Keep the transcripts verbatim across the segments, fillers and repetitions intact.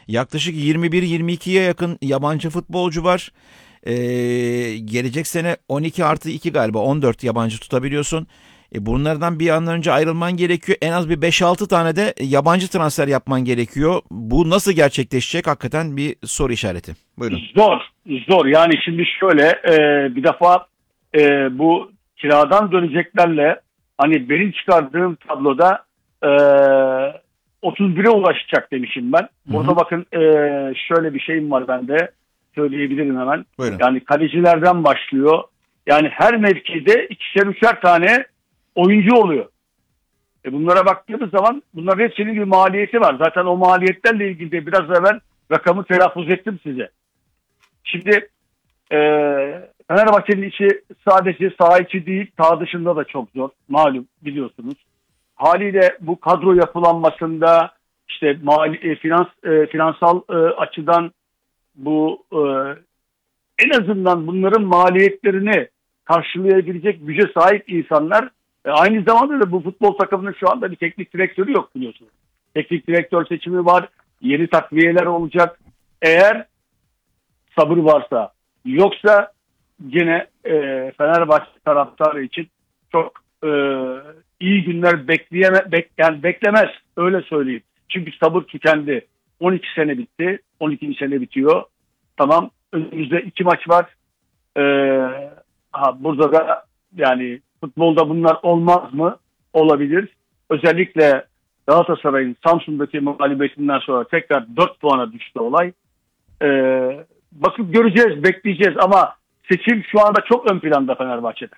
Yaklaşık yirmi bir yirmi ikiye yakın yabancı futbolcu var. Ee, gelecek sene on iki artı iki galiba on dört yabancı tutabiliyorsun. E bunlardan bir an önce ayrılman gerekiyor. En az bir beş altı tane de yabancı transfer yapman gerekiyor. Bu nasıl gerçekleşecek? Hakikaten bir soru işareti. Buyurun. Zor, zor. Yani şimdi şöyle e, bir defa e, bu kiradan döneceklerle hani benim çıkardığım tabloda e, otuz bire ulaşacak demişim ben. Burada hı hı. bakın e, şöyle bir şeyim var bende. Söyleyebilirim hemen. Buyurun. Yani kalecilerden başlıyor. Yani her mevkide ikişer üçer tane oyuncu oluyor. E bunlara baktığımız zaman bunların hepsinin bir maliyeti var. Zaten o maliyetlerle ilgili de biraz evvel rakamı telaffuz ettim size. Şimdi e, Fenerbahçe'nin içi sadece saha içi değil, saha dışında da çok zor. Malum biliyorsunuz. Haliyle bu kadro yapılanmasında işte mali, e, finans, e, finansal e, açıdan bu e, en azından bunların maliyetlerini karşılayabilecek güce sahip insanlar e, aynı zamanda da bu futbol takımının şu anda bir teknik direktörü yok biliyorsunuz. Teknik direktör seçimi var. Yeni takviyeler olacak. Eğer sabır varsa yoksa gene e, Fenerbahçe taraftarı için çok e, iyi günler bekleyeme, bek, yani beklemez öyle söyleyeyim. Çünkü sabır tükendi. on iki sene bitti. on ikinci sene bitiyor. Tamam. Önümüzde iki maç var. Ee, ha, burada da yani futbolda bunlar olmaz mı? Olabilir. Özellikle Galatasaray'ın Samsun'daki mağlubiyetinden sonra tekrar dört puana düştü olay. Ee, bakıp göreceğiz, bekleyeceğiz ama seçim şu anda çok ön planda Fenerbahçe'de.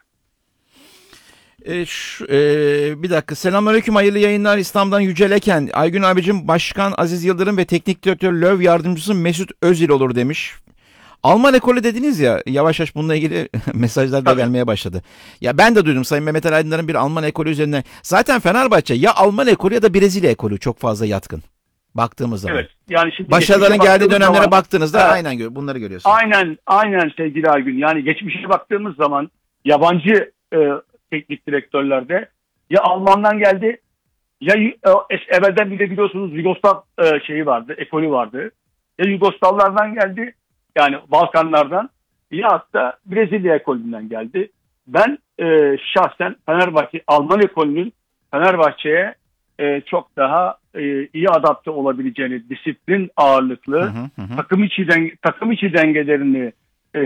E, şu, e, bir dakika. Selamünaleyküm, hayırlı yayınlar. İstanbul'dan Yücel Eken. Aygün abicim, Başkan Aziz Yıldırım ve Teknik Direktör Löw yardımcısı Mesut Özil olur demiş. Alman ekolü dediniz ya, yavaş yavaş bununla ilgili mesajlar da gelmeye başladı. Ya ben de duydum Sayın Mehmet Ali Aydınlar'ın bir Alman ekolü üzerine. Zaten Fenerbahçe ya Alman ekolü ya da Brezilya ekolü çok fazla yatkın. Baktığımız zaman. Evet. Yani şimdi başarıların geldiği dönemlere zaman, baktığınızda evet, aynen bunları görüyorsunuz. Aynen, aynen sevgili Aygün. Yani geçmişe baktığımız zaman yabancı e, teknik direktörlerde ya Alman'dan geldi ya e, evvelden bir de biliyorsunuz Yugoslav e, şeyi vardı, ekolü vardı. Ya Yugoslavlardan geldi, yani Balkanlardan, ya hatta Brezilya ekolünden geldi. Ben e, şahsen Fenerbahçe Alman ekolünün Fenerbahçe'ye e, çok daha e, iyi adapte olabileceğini, disiplin ağırlıklı, hı hı hı. takım içi denge, takım içi dengelerini e,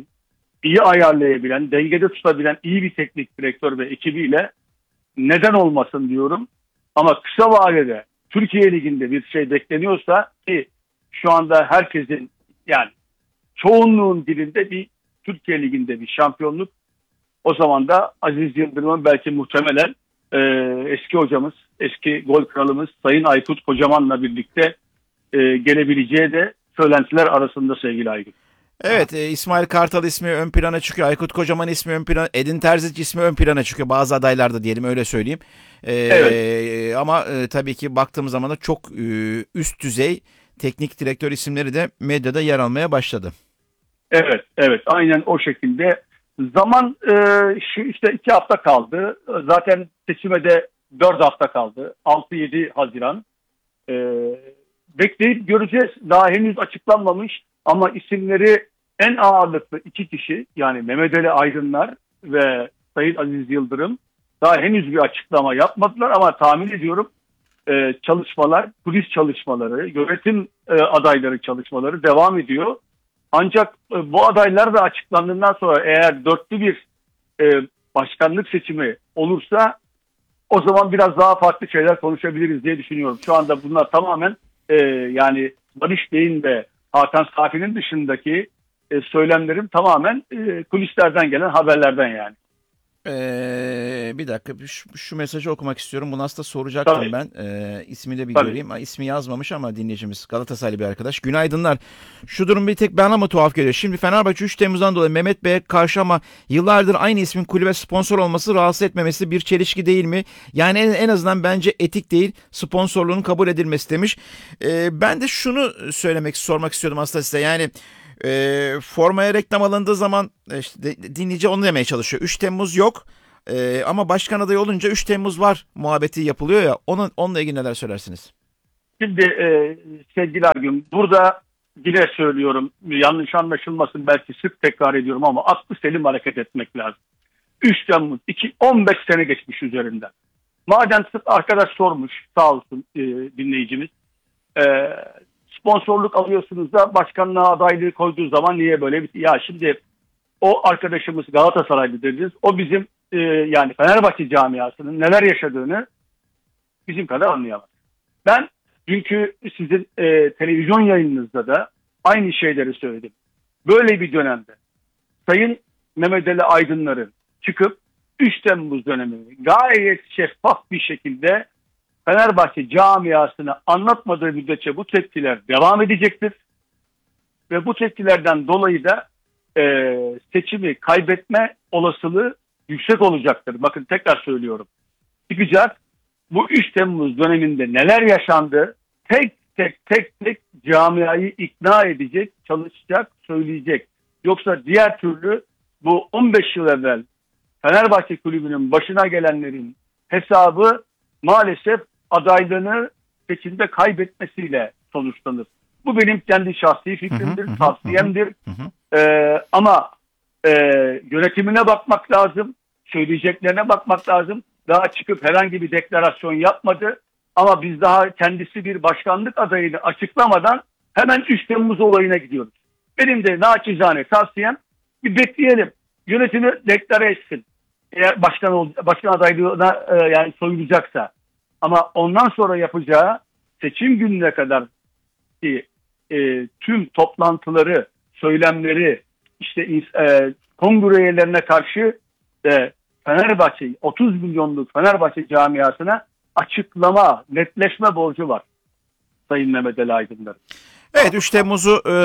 iyi ayarlayabilen, dengede tutabilen iyi bir teknik direktör ve ekibiyle neden olmasın diyorum. Ama kısa vadede Türkiye Ligi'nde bir şey bekleniyorsa, ki şu anda herkesin, yani çoğunluğun dilinde bir Türkiye Ligi'nde bir şampiyonluk, o zaman da Aziz Yıldırım'ın belki muhtemelen e, eski hocamız, eski gol kralımız Sayın Aykut Kocaman'la birlikte e, gelebileceği de söylentiler arasında sevgili Aygün. Evet, e, İsmail Kartal ismi ön plana çıkıyor. Aykut Kocaman ismi ön plana, Edin Terzic ismi ön plana çıkıyor. Bazı adaylarda diyelim, öyle söyleyeyim. E, evet. Ama e, tabii ki baktığımız zaman da çok e, üst düzey teknik direktör isimleri de medyada yer almaya başladı. Evet, evet, aynen o şekilde. Zaman e, şu işte iki hafta kaldı. Zaten seçime de dört hafta kaldı. altı yedi Haziran. E, bekleyip göreceğiz. Daha henüz açıklanmamış ama isimleri en ağırlıklı iki kişi, yani Mehmet Ali Aydınlar ve Sayın Aziz Yıldırım daha henüz bir açıklama yapmadılar ama tahmin ediyorum e, çalışmalar, kulis çalışmaları, yönetim e, adayları çalışmaları devam ediyor. Ancak e, bu adaylar da açıklandığından sonra eğer dörtlü bir e, başkanlık seçimi olursa o zaman biraz daha farklı şeyler konuşabiliriz diye düşünüyorum. Şu anda bunlar tamamen e, yani Barış Bey'in ve Hakan Safi'nin dışındaki e, söylemlerim tamamen e, kulislerden gelen haberlerden yani. Ee, bir dakika şu, şu mesajı okumak istiyorum. Bunu aslında soracaktım Tabii. ben. Ee, ismini de bir Tabii. göreyim. İsmi yazmamış ama dinleyicimiz Galatasaraylı bir arkadaş. Günaydınlar. Şu durum bir tek bana mı tuhaf geliyor? Şimdi Fenerbahçe üç Temmuz'dan dolayı Mehmet Bey'e karşı ama yıllardır aynı ismin kulübe sponsor olması rahatsız etmemesi bir çelişki değil mi? Yani en, en azından bence etik değil, sponsorluğun kabul edilmesi demiş. Ee, ben de şunu söylemek, sormak istiyordum aslında size. Yani E, formaya reklam alındığı zaman işte dinleyici onu demeye çalışıyor. üç Temmuz yok e, ama başkan adayı olunca üç Temmuz var muhabbeti yapılıyor ya. Onun, onunla ilgili neler söylersiniz? Şimdi e, sevgili Ergün, burada yine söylüyorum, yanlış anlaşılmasın, belki sık tekrar ediyorum ama aklı selim hareket etmek lazım. üç Temmuz iki, on beş sene geçmiş üzerinden. Madem sık arkadaş sormuş, sağ olsun e, dinleyicimiz, e, sponsorluk alıyorsunuz da başkanlığa adaylığı koyduğu zaman niye böyle bir... Ya şimdi o arkadaşımız Galatasaraylı dediniz, o bizim e, yani Fenerbahçe camiasının neler yaşadığını bizim kadar anlayamaz. Ben dünkü sizin e, televizyon yayınınızda da aynı şeyleri söyledim. Böyle bir dönemde Sayın Mehmet Ali Aydınlar'ın çıkıp üç Temmuz dönemini gayet şeffaf bir şekilde Fenerbahçe camiasına anlatmadığı müddetçe bu tepkiler devam edecektir. Ve bu tepkilerden dolayı da e, seçimi kaybetme olasılığı yüksek olacaktır. Bakın tekrar söylüyorum. Çıkacak. Bu üç Temmuz döneminde neler yaşandı, tek tek tek tek camiayı ikna edecek, çalışacak, söyleyecek. Yoksa diğer türlü bu on beş yıl evvel Fenerbahçe Kulübü'nün başına gelenlerin hesabı maalesef adaylığını seçimde kaybetmesiyle sonuçlanır. Bu benim kendi şahsi fikrimdir, tavsiyemdir. Ee, ama e, yönetimine bakmak lazım, söyleyeceklerine bakmak lazım. Daha çıkıp herhangi bir deklarasyon yapmadı. Ama biz daha kendisi bir başkanlık adayını açıklamadan hemen üç Temmuz olayına gidiyoruz. Benim de naçizane tavsiyem, bir bekleyelim. Yönetimi deklare etsin. Eğer başkan, başkan adaylığına e, yani soyulacaksa. Ama ondan sonra yapacağı seçim gününe kadar ki e, tüm toplantıları, söylemleri, işte e, kongre üyelerine karşı e, Fenerbahçe, otuz milyonluk Fenerbahçe camiasına açıklama, netleşme borcu var Sayın Mehmet Ali Aydınlar. Evet, üç Temmuz'u e,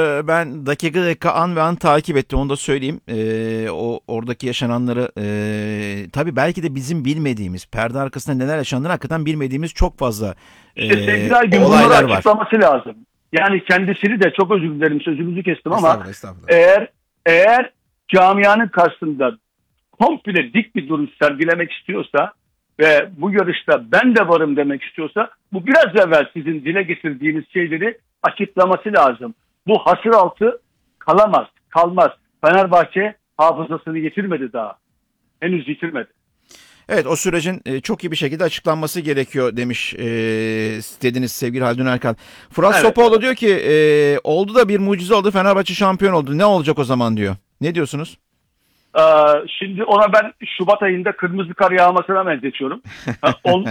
ben dakika dakika an ve an takip ettim, onu da söyleyeyim. E, o oradaki yaşananları e, tabii belki de bizim bilmediğimiz, perde arkasında neler yaşandığını hakikaten bilmediğimiz çok fazla e, işte sevgili olaylar var. Açıklaması lazım. Yani kendisini de, çok özür dilerim sözünüzü kestim ama estağfurullah, estağfurullah. eğer eğer camianın karşısında komple dik bir duruş sergilemek istiyorsa ve bu yarışta ben de varım demek istiyorsa, bu biraz evvel sizin dile getirdiğiniz şeyleri açıklaması lazım. Bu hasır altı kalamaz, kalmaz. Fenerbahçe hafızasını yitirmedi daha. Henüz yitirmedi. Evet, o sürecin e, çok iyi bir şekilde açıklanması gerekiyor demiş e, dediniz sevgili Haldun Erkan. Fırat Evet. Sopoğlu diyor ki e, oldu da bir mucize oldu, Fenerbahçe şampiyon oldu. Ne olacak o zaman diyor. Ne diyorsunuz? Ee, şimdi ona ben Şubat ayında kırmızı kar yağmasına benzetiyorum. Ol...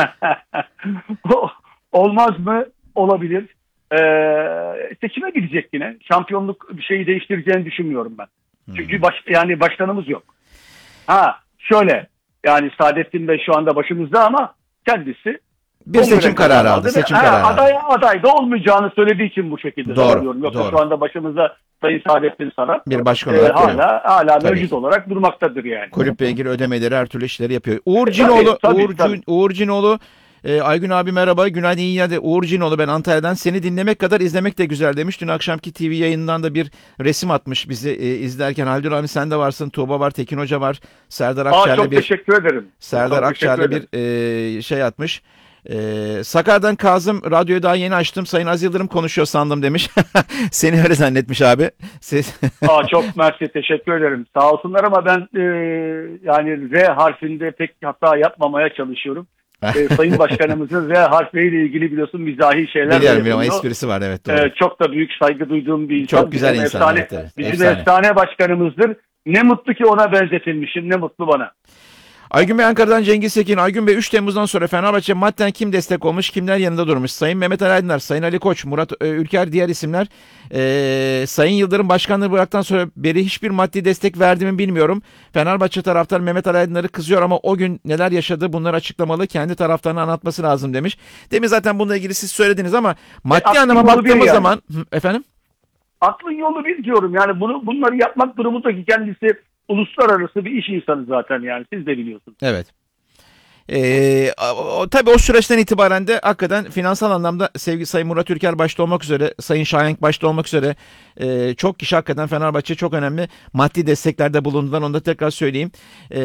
Olmaz mı? Olabilir. Ee, seçime gidecek yine. Şampiyonluk bir şeyi değiştireceğini düşünmüyorum ben. Çünkü Hmm. baş, yani başkanımız yok. Ha şöyle, yani Saadettin Bey şu anda başımızda ama kendisi Bir seçim kararı aldı. Seçim ha, kararı aday, aldı. aday da olmayacağını söylediği için bu şekilde Doğru, söylüyorum. Yoksa doğru. şu anda başımızda Sayın Saadettin Saran Bir başkan e, olarak hala hala Tabii. mevcut olarak durmaktadır yani. Kulüple ilgili ödemeleri, her türlü işleri yapıyor. Uğur Cinoğlu, tabii, Uğur, tabii. Uğur Cinoğlu, e, Aygün abi merhaba, günaydın, iyi hadi. Uğur Cinoğlu, ben Antalya'dan, seni dinlemek kadar izlemek de güzel demiş. Dün akşamki T V yayınından da bir resim atmış bizi e, izlerken. Haldun abi sen de varsın, Tuğba var, Tekin Hoca var, Serdar Aa, Akçer'le çok bir teşekkür ederim. Serdar Çok teşekkür Akçer'le bir ederim. e, şey atmış. Ee, Sakarya'dan Kazım, radyoyu daha yeni açtım, Sayın Az Yıldırım konuşuyor sandım demiş. Seni öyle zannetmiş abi. Siz... Aa, çok mersi, teşekkür ederim. Sağ olsunlar ama ben e, yani R harfinde pek hata yapmamaya çalışıyorum. e, Sayın Başkanımızın R harfiyle ilgili biliyorsun mizahi şeyler de Biliyorum ama yapılıyor. esprisi var, evet doğru. E, çok da büyük saygı duyduğum bir insan. Çok güzel Bizim insan, efsane, evet, evet. Bizim Efsane. efsane başkanımızdır. Ne mutlu ki ona benzetilmişim, ne mutlu bana. Aygün Bey Ankara'dan Cengiz Sekin. Aygün Bey, üç Temmuz'dan sonra Fenerbahçe madden kim destek olmuş, kimler yanında durmuş? Sayın Mehmet Ali Aydınlar, Sayın Ali Koç, Murat e, Ülker, diğer isimler. E, Sayın Yıldırım başkanlığı bıraktıktan sonra beri hiçbir maddi destek verdi mi bilmiyorum. Fenerbahçe taraftar Mehmet Ali Aydınlar'ı kızıyor ama o gün neler yaşadı bunları açıklamalı, kendi taraftarına anlatması lazım demiş. Demin zaten bununla ilgili siz söylediniz ama maddi aklın anlama yolu bir baktığımız yani. zaman... Hı, efendim? Aklın yolu bir diyorum. Yani bunu bunları yapmak durumundaki kendisi uluslararası bir iş insanı zaten, yani siz de biliyorsunuz. Evet. Ee, o, tabii o süreçten itibaren de hakikaten finansal anlamda sevgili Sayın Murat Ülker başta olmak üzere, Sayın Şahenk başta olmak üzere e, çok kişi hakikaten Fenerbahçe'ye çok önemli maddi desteklerde bulundular. Onu da tekrar söyleyeyim. Ee,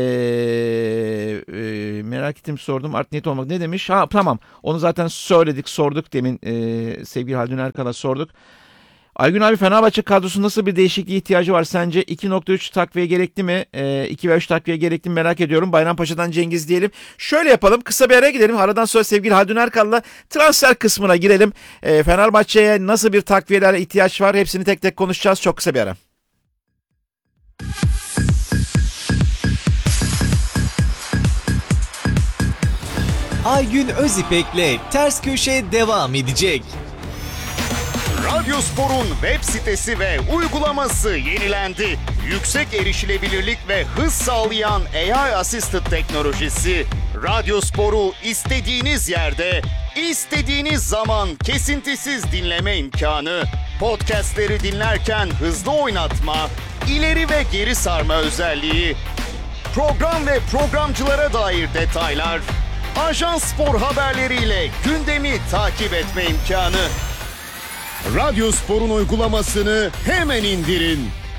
e, merak ettim, sordum. Art niyet olmak ne demiş? Ha tamam. Onu zaten söyledik, sorduk demin e, sevgili Haldun Erkal'a sorduk. Aygün abi, Fenerbahçe kadrosu nasıl bir değişikliğe ihtiyacı var sence? iki nokta üç takviye gerekli mi? E, iki ve üç takviye gerekli mi merak ediyorum. Bayrampaşa'dan Cengiz diyelim. Şöyle yapalım, kısa bir araya gidelim. Aradan sonra sevgili Haldun Erkal'la transfer kısmına girelim. E, Fenerbahçe'ye nasıl bir takviyelerle ihtiyaç var? Hepsini tek tek konuşacağız. Çok kısa bir ara. Aygün Özipek'le Ters Köşe devam edecek. Radyospor'un web sitesi ve uygulaması yenilendi. Yüksek erişilebilirlik ve hız sağlayan A I Assisted teknolojisi Radyospor'u istediğiniz yerde, istediğiniz zaman kesintisiz dinleme imkanı, podcastleri dinlerken hızlı oynatma, ileri ve geri sarma özelliği, program ve programcılara dair detaylar, Ajans Spor haberleriyle gündemi takip etme imkanı. Radyospor'un uygulamasını hemen indirin.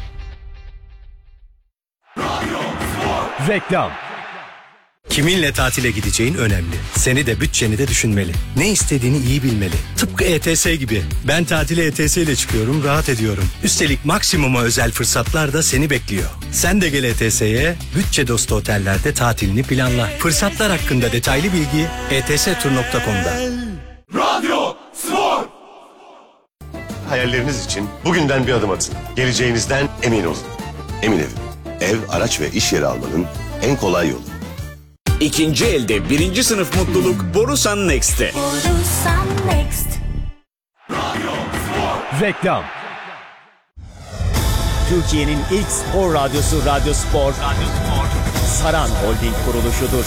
Reklam. Kiminle tatile gideceğin önemli. Seni de bütçeni de düşünmeli. Ne istediğini iyi bilmeli. Tıpkı E T S gibi. Ben tatile E T S ile çıkıyorum, rahat ediyorum. Üstelik maksimuma özel fırsatlar da seni bekliyor. Sen de gel E T S'ye, bütçe dostu otellerde tatilini planla. Fırsatlar hakkında detaylı bilgi e t s tur nokta com'da. Radyo Spor. Hayalleriniz için bugünden bir adım atın. Geleceğinizden emin olun. Emin Evim. Ev, araç ve iş yeri almanın en kolay yolu. İkinci elde birinci sınıf mutluluk Borusan Next'te. Borusan Next. Reklam. Türkiye'nin ilk spor radyosu Radyo Spor, Radyo Spor. Saran Holding kuruluşudur.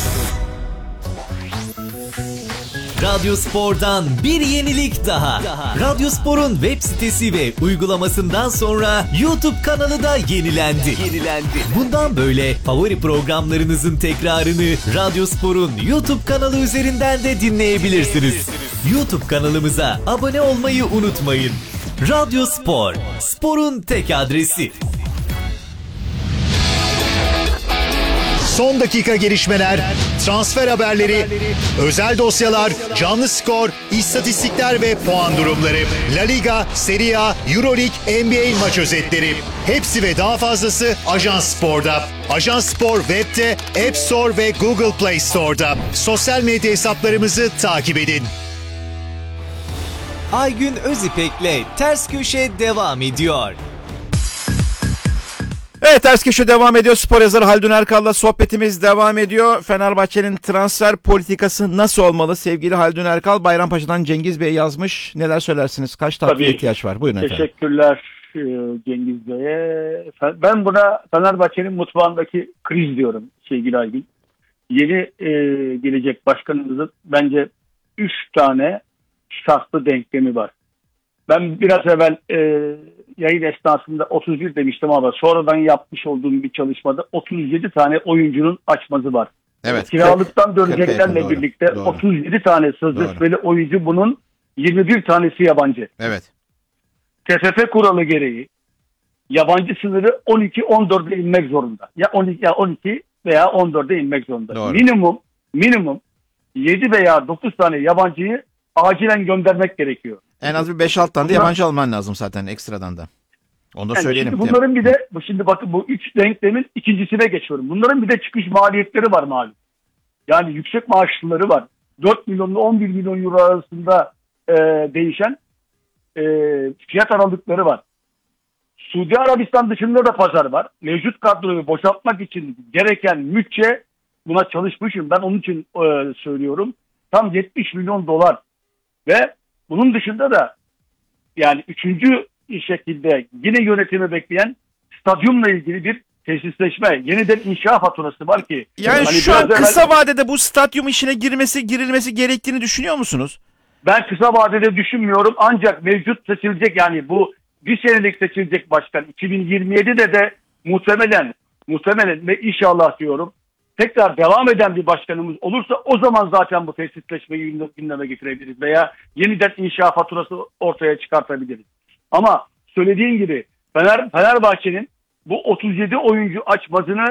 Radyo Spor'dan bir yenilik daha. Radyo Spor'un web sitesi ve uygulamasından sonra YouTube kanalı da yenilendi. Yenilendi. Bundan böyle favori programlarınızın tekrarını Radyo Spor'un YouTube kanalı üzerinden de dinleyebilirsiniz. YouTube kanalımıza abone olmayı unutmayın. Radyo Spor, sporun tek adresi. Son dakika gelişmeler, transfer haberleri, özel dosyalar, canlı skor, istatistikler ve puan durumları, La Liga, Serie A, Euroleague, N B A maç özetleri. Hepsi ve daha fazlası Ajans Spor'da. Ajans Spor web'de, App Store ve Google Play Store'da. Sosyal medya hesaplarımızı takip edin. Aygün Özipek'le Ters Köşe devam ediyor. Evet, Ters Köşe devam ediyor. Spor yazarı Haldun Erkal'la sohbetimiz devam ediyor. Fenerbahçe'nin transfer politikası nasıl olmalı? Sevgili Haldun Erkal, Bayrampaşa'dan Cengiz Bey yazmış. Neler söylersiniz? Kaç takviye ihtiyaç var? Buyurun efendim. Teşekkürler Cengiz Bey'e. Ben buna Fenerbahçe'nin mutfağındaki kriz diyorum sevgili Aygün. Yeni e, gelecek başkanımızın bence üç tane şartlı denklemi var. Ben biraz evvel e, yayın esnasında otuz bir demiştim ama sonradan yapmış olduğum bir çalışmada otuz yedi tane oyuncunun açmazı var. Evet. Kiralıktan döneceklerle doğru, birlikte doğru. otuz yedi tane sözleşmeli doğru. oyuncu, bunun yirmi bir tanesi yabancı. Evet. T F F kuralı gereği yabancı sınırı on iki on dörde inmek zorunda. Ya on iki, ya on iki veya on dörde inmek zorunda. Doğru. Minimum minimum yedi veya dokuz tane yabancıyı acilen göndermek gerekiyor. En az bir beş altı tane de yabancı alman lazım zaten ekstradan da. Onu da yani söyleyelim. Şimdi bunların bir de şimdi bakın bu üç denklemin ikincisine geçiyorum. Bunların bir de çıkış maliyetleri var malum. Yani yüksek maaşlıları var. dört milyonla on bir milyon euro arasında e, değişen e, fiyat aralıkları var. Suudi Arabistan dışında da pazar var. Mevcut kadroyu boşaltmak için gereken bütçe, buna çalışmışım. Ben onun için e, söylüyorum. Tam yetmiş milyon dolar. Ve bunun dışında da yani üçüncü şekilde yine yönetimi bekleyen stadyumla ilgili bir tesisleşme, yeniden inşa faturası var ki. Yani hani şu an evvel, kısa vadede bu stadyum işine girmesi girilmesi gerektiğini düşünüyor musunuz? Ben kısa vadede düşünmüyorum, ancak mevcut seçilecek, yani bu bir senelik seçilecek başkan iki bin yirmi yedide de muhtemelen muhtemelen ve inşallah diyorum tekrar devam eden bir başkanımız olursa o zaman zaten bu tesisleşmeyi gündeme getirebiliriz veya yeniden inşa faturası ortaya çıkartabiliriz. Ama söylediğin gibi Fener, Fenerbahçe'nin bu otuz yedi oyuncu açmazını,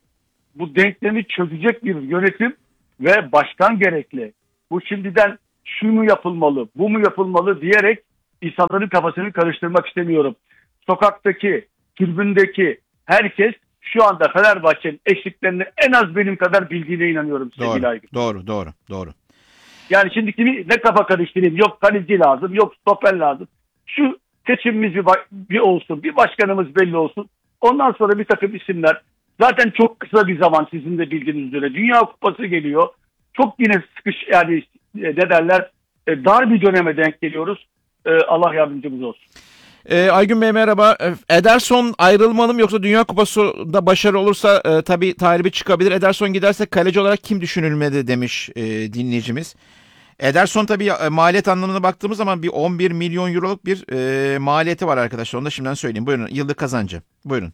bu denklemi çözecek bir yönetim ve başkan gerekli. Bu şimdiden şu mu yapılmalı, bu mu yapılmalı diyerek insanların kafasını karıştırmak istemiyorum. Sokaktaki, tribündeki herkes şu anda Fenerbahçe'nin eşliklerini en az benim kadar bildiğine inanıyorum sevgili Doğru, Aygün. doğru, doğru, doğru. Yani şimdi kimi ne kafa karıştırayım, yok kaleci lazım, yok stoper lazım. Şu seçimimiz bir, bir olsun, bir başkanımız belli olsun. Ondan sonra bir takım isimler. Zaten çok kısa bir zaman sizin de bildiğiniz üzere Dünya Kupası geliyor. Çok yine sıkış yani ne derler e, dar bir döneme denk geliyoruz. E, Allah yardımcımız olsun. E, Aygün Bey merhaba. Ederson ayrılmalı mı yoksa Dünya Kupası'da başarı olursa e, tabii talibi çıkabilir. Ederson giderse kaleci olarak kim düşünülmedi demiş e, dinleyicimiz. Ederson tabii e, maliyet anlamına baktığımız zaman bir on bir milyon euroluk bir e, maliyeti var arkadaşlar. Onu da şimdiden söyleyeyim. Buyurun, yıllık kazancı. Buyurun.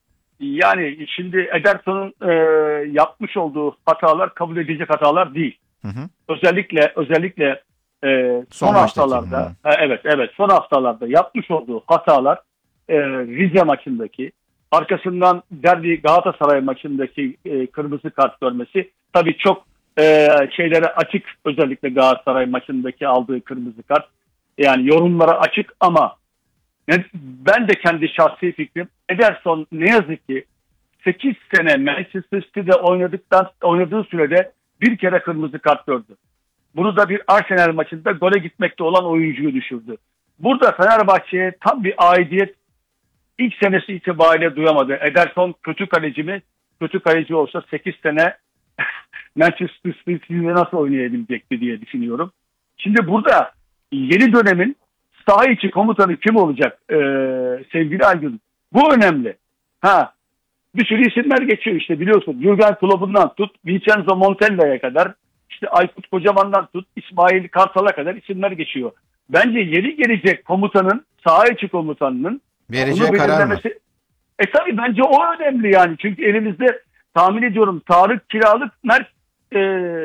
Yani şimdi Ederson'un e, yapmış olduğu hatalar kabul edilecek hatalar değil. Hı hı. Özellikle özellikle e, son, son haftalarda e, evet evet son haftalarda yapmış olduğu hatalar e, Rize maçındaki, arkasından derbi Galatasaray maçındaki e, kırmızı kart görmesi tabii çok e, şeylere açık, özellikle Galatasaray maçındaki aldığı kırmızı kart. Yani yorumlara açık ama ben de kendi şahsi fikrim, Ederson ne yazık ki sekiz sene Manchester City'de oynadıktan oynadığı sürede bir kere kırmızı kart gördü. Bunu da bir Arsenal maçında gole gitmekte olan oyuncuyu düşürdü. Burada Fenerbahçe'ye tam bir aidiyet ilk senesi itibariyle duyamadı. Ederson kötü kaleci mi? Kötü kaleci olsa sekiz sene Manchester City'de nasıl oynayabilecekti diye düşünüyorum. Şimdi burada yeni dönemin saha içi komutanı kim olacak ee, sevgili Aygün? Bu önemli. Ha, bir sürü isimler geçiyor işte biliyorsun. Jürgen Klopp'undan tut, Vincenzo Montella'ya kadar, işte Aykut Kocaman'dan tut, İsmail Kartal'a kadar isimler geçiyor. Bence yeni gelecek komutanın, saha içi komutanının vereceği karar mı? E tabii bence o önemli yani. Çünkü elimizde tahmin ediyorum Tarık Kiralık, Mert e,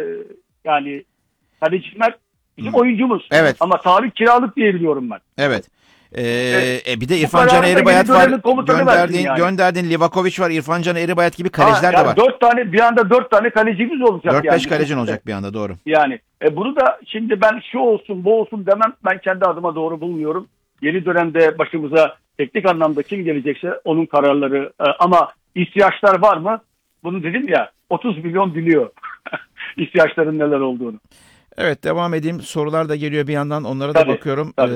yani kaleci Mert bizim hmm. oyuncumuz. Evet. Ama Tarık Kiralık diye biliyorum ben. Evet. Ee, evet. E bir de İrfan Can Eğribayat var. Gönderdiğin, yani. gönderdiğin Livakovic var. İrfan Can Eğribayat gibi kaleciler ha, de var. Dört tane bir anda dört tane kalecimiz olacak. Dört yani. beş kalecin olacak bir anda, doğru. Yani e, bunu da şimdi ben şu olsun bu olsun demem, ben kendi adıma doğru bulmuyorum. Yeni dönemde başımıza teknik anlamda kim gelecekse onun kararları e, ama ihtiyaçlar var mı? Bunu dedim ya, otuz milyon biliyor ihtiyaçların neler olduğunu. Evet, devam edeyim. Sorular da geliyor bir yandan. Onlara tabii, da bakıyorum. Tabii.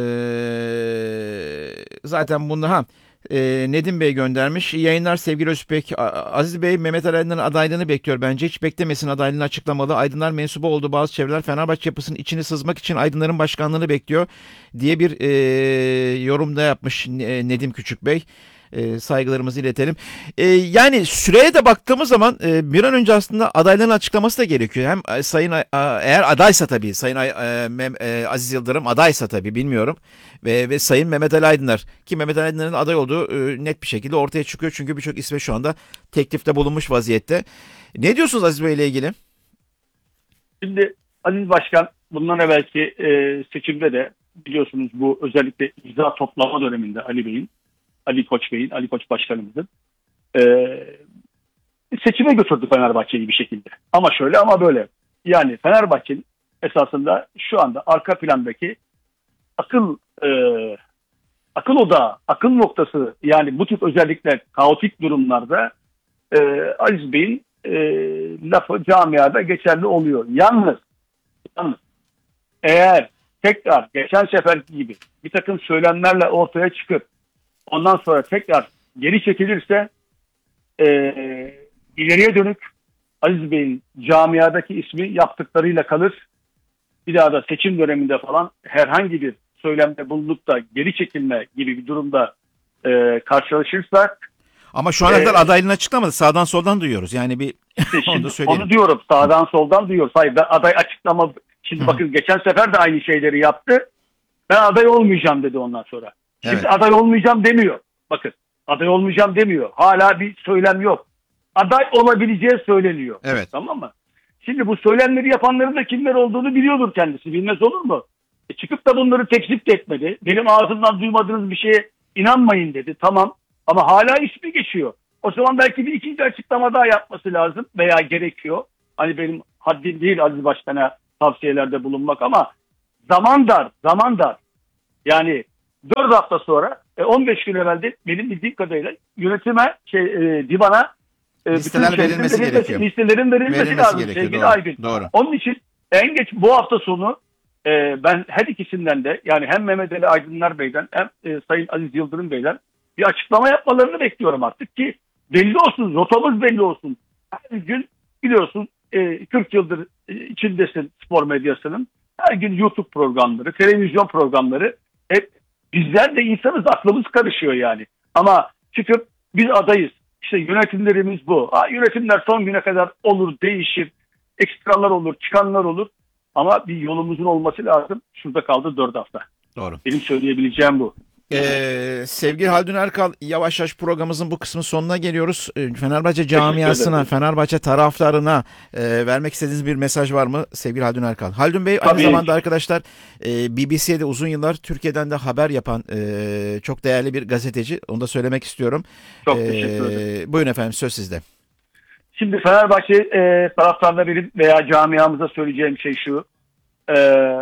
Ee, zaten bunu ha e, Nedim Bey göndermiş. İyi yayınlar sevgili Özbek. Aziz Bey Mehmet Ali Aydın'ın adaylığını bekliyor bence. Hiç beklemesin, adaylığını açıklamalı. Aydınlar mensubu olduğu bazı çevreler Fenerbahçe yapısının içini sızmak için Aydınların başkanlığını bekliyor diye bir e, yorumda yapmış Nedim Küçük Bey. E, saygılarımızı iletelim. E, yani süreye de baktığımız zaman e, bir an önce aslında adayların açıklaması da gerekiyor. Hem e, Sayın e, eğer adaysa tabii Sayın e, e, Aziz Yıldırım adaysa tabii bilmiyorum. Ve, ve Sayın Mehmet Ali Aydınlar, ki Mehmet Ali Aydınlar'ın aday olduğu e, net bir şekilde ortaya çıkıyor. Çünkü birçok isme şu anda teklifte bulunmuş vaziyette. Ne diyorsunuz Aziz Bey ile ilgili? Şimdi Aziz Başkan bundan evvelki e, seçimde de biliyorsunuz bu özellikle imza toplama döneminde Ali Bey'in, Ali Koç Bey'in, Ali Koç Başkanımızın e, seçime götürdü Fenerbahçe'yi bir şekilde. Ama şöyle ama böyle. Yani Fenerbahçe'nin esasında şu anda arka plandaki akıl e, akıl odağı, akıl noktası, yani bu tip özellikle kaotik durumlarda e, Aziz Bey'in e, lafı camiada geçerli oluyor. Yalnız, yalnız eğer tekrar geçen seferki gibi bir takım söylemlerle ortaya çıkıp ondan sonra tekrar geri çekilirse e, ileriye dönük Aziz Bey'in camiadaki ismi yaptıklarıyla kalır. Bir daha da seçim döneminde falan herhangi bir söylemde bulunup da geri çekilme gibi bir durumda e, karşılaşırsak. Ama şu ana kadar e, adaylığını açıklamadı. Sağdan soldan duyuyoruz. Yani bir işte şimdi, onu diyorum. Sağdan soldan duyuyoruz. Hayır, ben aday açıklama. Şimdi Hı. bakın geçen sefer de aynı şeyleri yaptı. Ben aday olmayacağım dedi ondan sonra. Şimdi evet. aday olmayacağım demiyor. Bakın aday olmayacağım demiyor. Hala bir söylem yok. aday olabileceği söyleniyor. Evet. Tamam mı? Şimdi bu söylemleri yapanların da kimler olduğunu biliyordur kendisi. Bilmez olur mu? E çıkıp da bunları tekzip de etmedi. Benim ağzımdan duymadığınız bir şeye inanmayın dedi. Tamam. Ama hala ismi geçiyor. O zaman belki bir ikinci açıklama daha yapması lazım veya gerekiyor. Hani benim haddim değil Aziz Başkan'a tavsiyelerde bulunmak ama zaman dar, zaman dar. Yani dört hafta sonra on beş gün evvelde benim bildiğim kadarıyla yönetime, şey, e, divana e, listeler bütün verilmesi gerekiyor. Listelerin verilmesi, verilmesi lazım gerekiyor. sevgili Doğru. Aygün. Doğru. Onun için en geç bu hafta sonu e, ben her ikisinden de yani hem Mehmet Ali Aydınlar Bey'den hem e, Sayın Aziz Yıldırım Bey'den bir açıklama yapmalarını bekliyorum artık ki belli olsun, rotamız belli olsun. Her gün biliyorsun e, kırk yıldır e, içindesin spor medyasının. Her gün YouTube programları, televizyon programları. Hep bizler de insanız, aklımız karışıyor yani. Ama çıkıp biz adayız. İşte yönetimlerimiz bu. Ha, yönetimler son güne kadar olur, değişir. Ekstralar olur, çıkanlar olur. Ama bir yolumuzun olması lazım. Şurada kaldı dört hafta. Doğru. Benim söyleyebileceğim bu. Ee, sevgili Haldun Erkal, yavaş yavaş programımızın bu kısmı sonuna geliyoruz. Ee, Fenerbahçe camiasına, Fenerbahçe taraftarına e, vermek istediğiniz bir mesaj var mı sevgili Haldun Erkal? Haldun Bey aynı Tabii. zamanda arkadaşlar e, B B C'de uzun yıllar Türkiye'den de haber yapan e, çok değerli bir gazeteci. Onu da söylemek istiyorum. Çok Ee, teşekkür ederim. Buyurun efendim, söz sizde. Şimdi Fenerbahçe e, taraftarına benim veya camiamıza söyleyeceğim şey şu. E,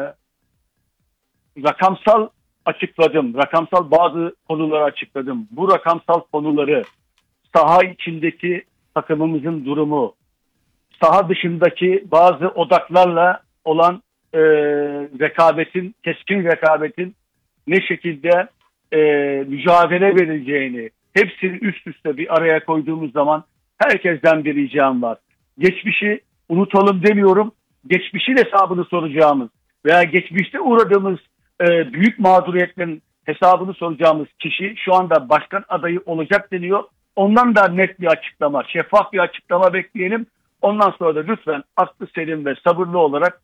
rakamsal açıkladım. Rakamsal bazı konuları açıkladım. Bu rakamsal konuları saha içindeki takımımızın durumu, saha dışındaki bazı odaklarla olan e, rekabetin, keskin rekabetin ne şekilde e, mücadele verileceğini hepsini üst üste bir araya koyduğumuz zaman herkesten bir ricam var. Geçmişi unutalım demiyorum. Geçmişin hesabını soracağımız veya geçmişte uğradığımız e, büyük mağduriyetlerin hesabını soracağımız kişi şu anda başkan adayı olacak deniyor. Ondan da net bir açıklama, şeffaf bir açıklama bekleyelim. Ondan sonra da lütfen aklı selim ve sabırlı olarak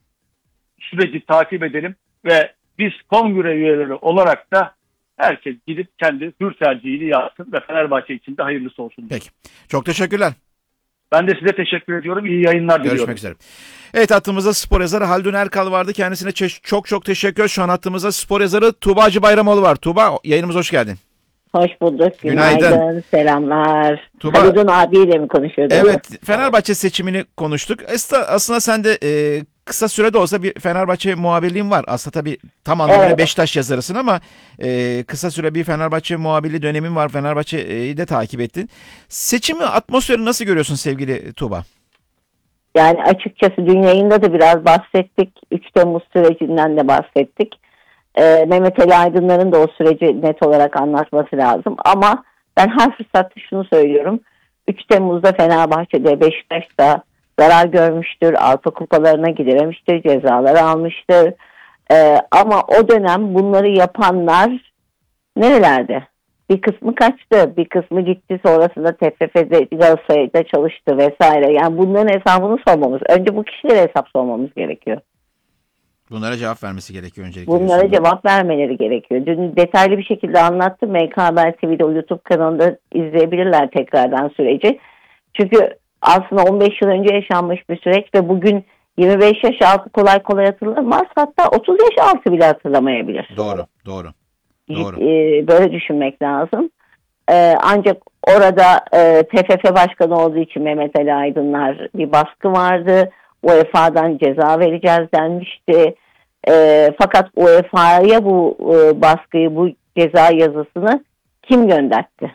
süreci takip edelim ve biz kongre üyeleri olarak da herkes gidip kendi hür tercihini yapsın ve Fenerbahçe için de hayırlısı olsun. Peki. Çok teşekkürler. Ben de size teşekkür ediyorum. İyi yayınlar diliyorum. Görüşmek üzere. Evet, hattımızda spor yazarı Haldun Erkal vardı. Kendisine çok çok teşekkür ediyoruz. Şu an hattımızda spor yazarı Tuğba Hacıbayramoğlu var. Tuğba, yayınımıza hoş geldin. Hoş bulduk. Günaydın. Günaydın. Selamlar. Tuğba, Haldun abiyle mi konuşuyorduk? Evet. Fenerbahçe seçimini konuştuk. Aslında sen de e, kısa sürede olsa bir Fenerbahçe muhabirliğin var. Aslında tabii tam anlamıyla evet. Beşiktaş yazarısın ama e, kısa süre bir Fenerbahçe muhabirliği dönemin var. Fenerbahçe'yi de takip ettin. Seçimi, atmosferi nasıl görüyorsun sevgili Tuğba? Yani açıkçası dün yayında da biraz bahsettik. üç Temmuz sürecinden de bahsettik. Ee, Mehmet Ali Aydınlar'ın da o süreci net olarak anlatması lazım. Ama ben her fırsatta şunu söylüyorum. üç Temmuz'da Fenerbahçe'de, Beşiktaş'ta zarar görmüştür. Avrupa kupalarına gidememiştir. Cezaları almıştır. Ee, ama o dönem bunları yapanlar nerelerde? Bir kısmı kaçtı. Bir kısmı gitti. Sonrasında T F F'de, Galatasaray'da çalıştı vesaire. Yani bunların hesabını sormamız. Önce bu kişilere hesap sormamız gerekiyor. Bunlara cevap vermesi gerekiyor öncelikle. Bunlara diyorsun. Cevap vermeleri gerekiyor. Dün detaylı bir şekilde anlattım. M K Haber T V'de o YouTube kanalında izleyebilirler tekrardan süreci. Çünkü aslında on beş yıl önce yaşanmış bir süreç ve bugün yirmi beş yaş altı kolay kolay hatırlamaz. Hatta otuz yaş altı bile hatırlamayabilir. Doğru, doğru. Doğru. Ee, böyle düşünmek lazım. Ee, ancak orada e, T F F başkanı olduğu için Mehmet Ali Aydınlar bir baskı vardı. U E F A'dan ceza vereceğiz denmişti. E, fakat U E F A'ya bu e, baskıyı, bu ceza yazısını kim göndertti?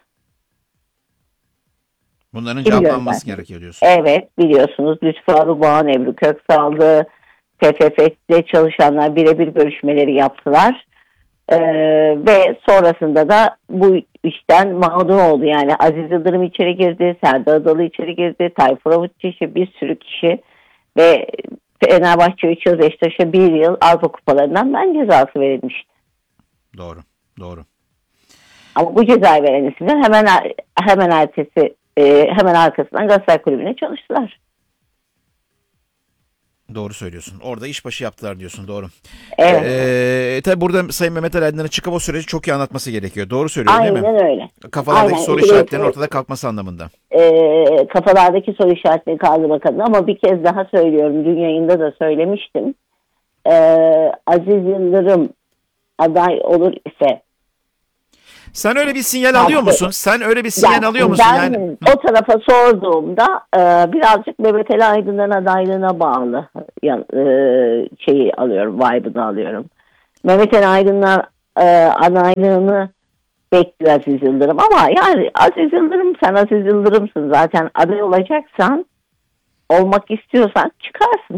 Bunların kim cevaplanması gönderdi? Gerekiyor diyorsun. Evet, biliyorsunuz Lütfü Arıboğan, Ebru Köksallı, T F F'de çalışanlar birebir görüşmeleri yaptılar. Ee, ve sonrasında da bu işten mağdur oldu. Yani Aziz Yıldırım içeri girdi, Serdar Adalı içeri girdi, Tayfur Avutçı, bir sürü kişi ve Fenerbahçe üç yıl, Beşiktaş'a bir yıl Avrupa kupalarından ben cezası verilmişti. Doğru, doğru. Ama bu cezayı veren isimler hemen hemen ertesi e, hemen arkasından Galatasaray Kulübü'ne çalıştılar. Doğru söylüyorsun. Orada işbaşı yaptılar diyorsun. Doğru. Evet. Ee, tabii burada Sayın Mehmet Ali Aydınlar'ın çıkıp o süreci çok iyi anlatması gerekiyor. Doğru söylüyorum değil mi? Aynen öyle. Kafalardaki Aynen. soru işaretlerinin ortada kalkması anlamında. E, kafalardaki soru işaretleri kaldırmak adına, ama bir kez daha söylüyorum. Dün yayında da söylemiştim. E, Aziz Yıldırım aday olur ise, sen öyle bir sinyal alıyor musun? Sen öyle bir sinyal yani, alıyor musun? Ben yani? o tarafa sorduğumda e, birazcık Mehmet Ali Aydın'ın adaylığına bağlı e, şeyi alıyorum, vibe'ını alıyorum. Mehmet Ali Aydın'ın e, adaylığını bekliyor Aziz Yıldırım, ama yani Aziz Yıldırım, sen Aziz Yıldırım'sın zaten, aday olacaksan, olmak istiyorsan çıkarsın.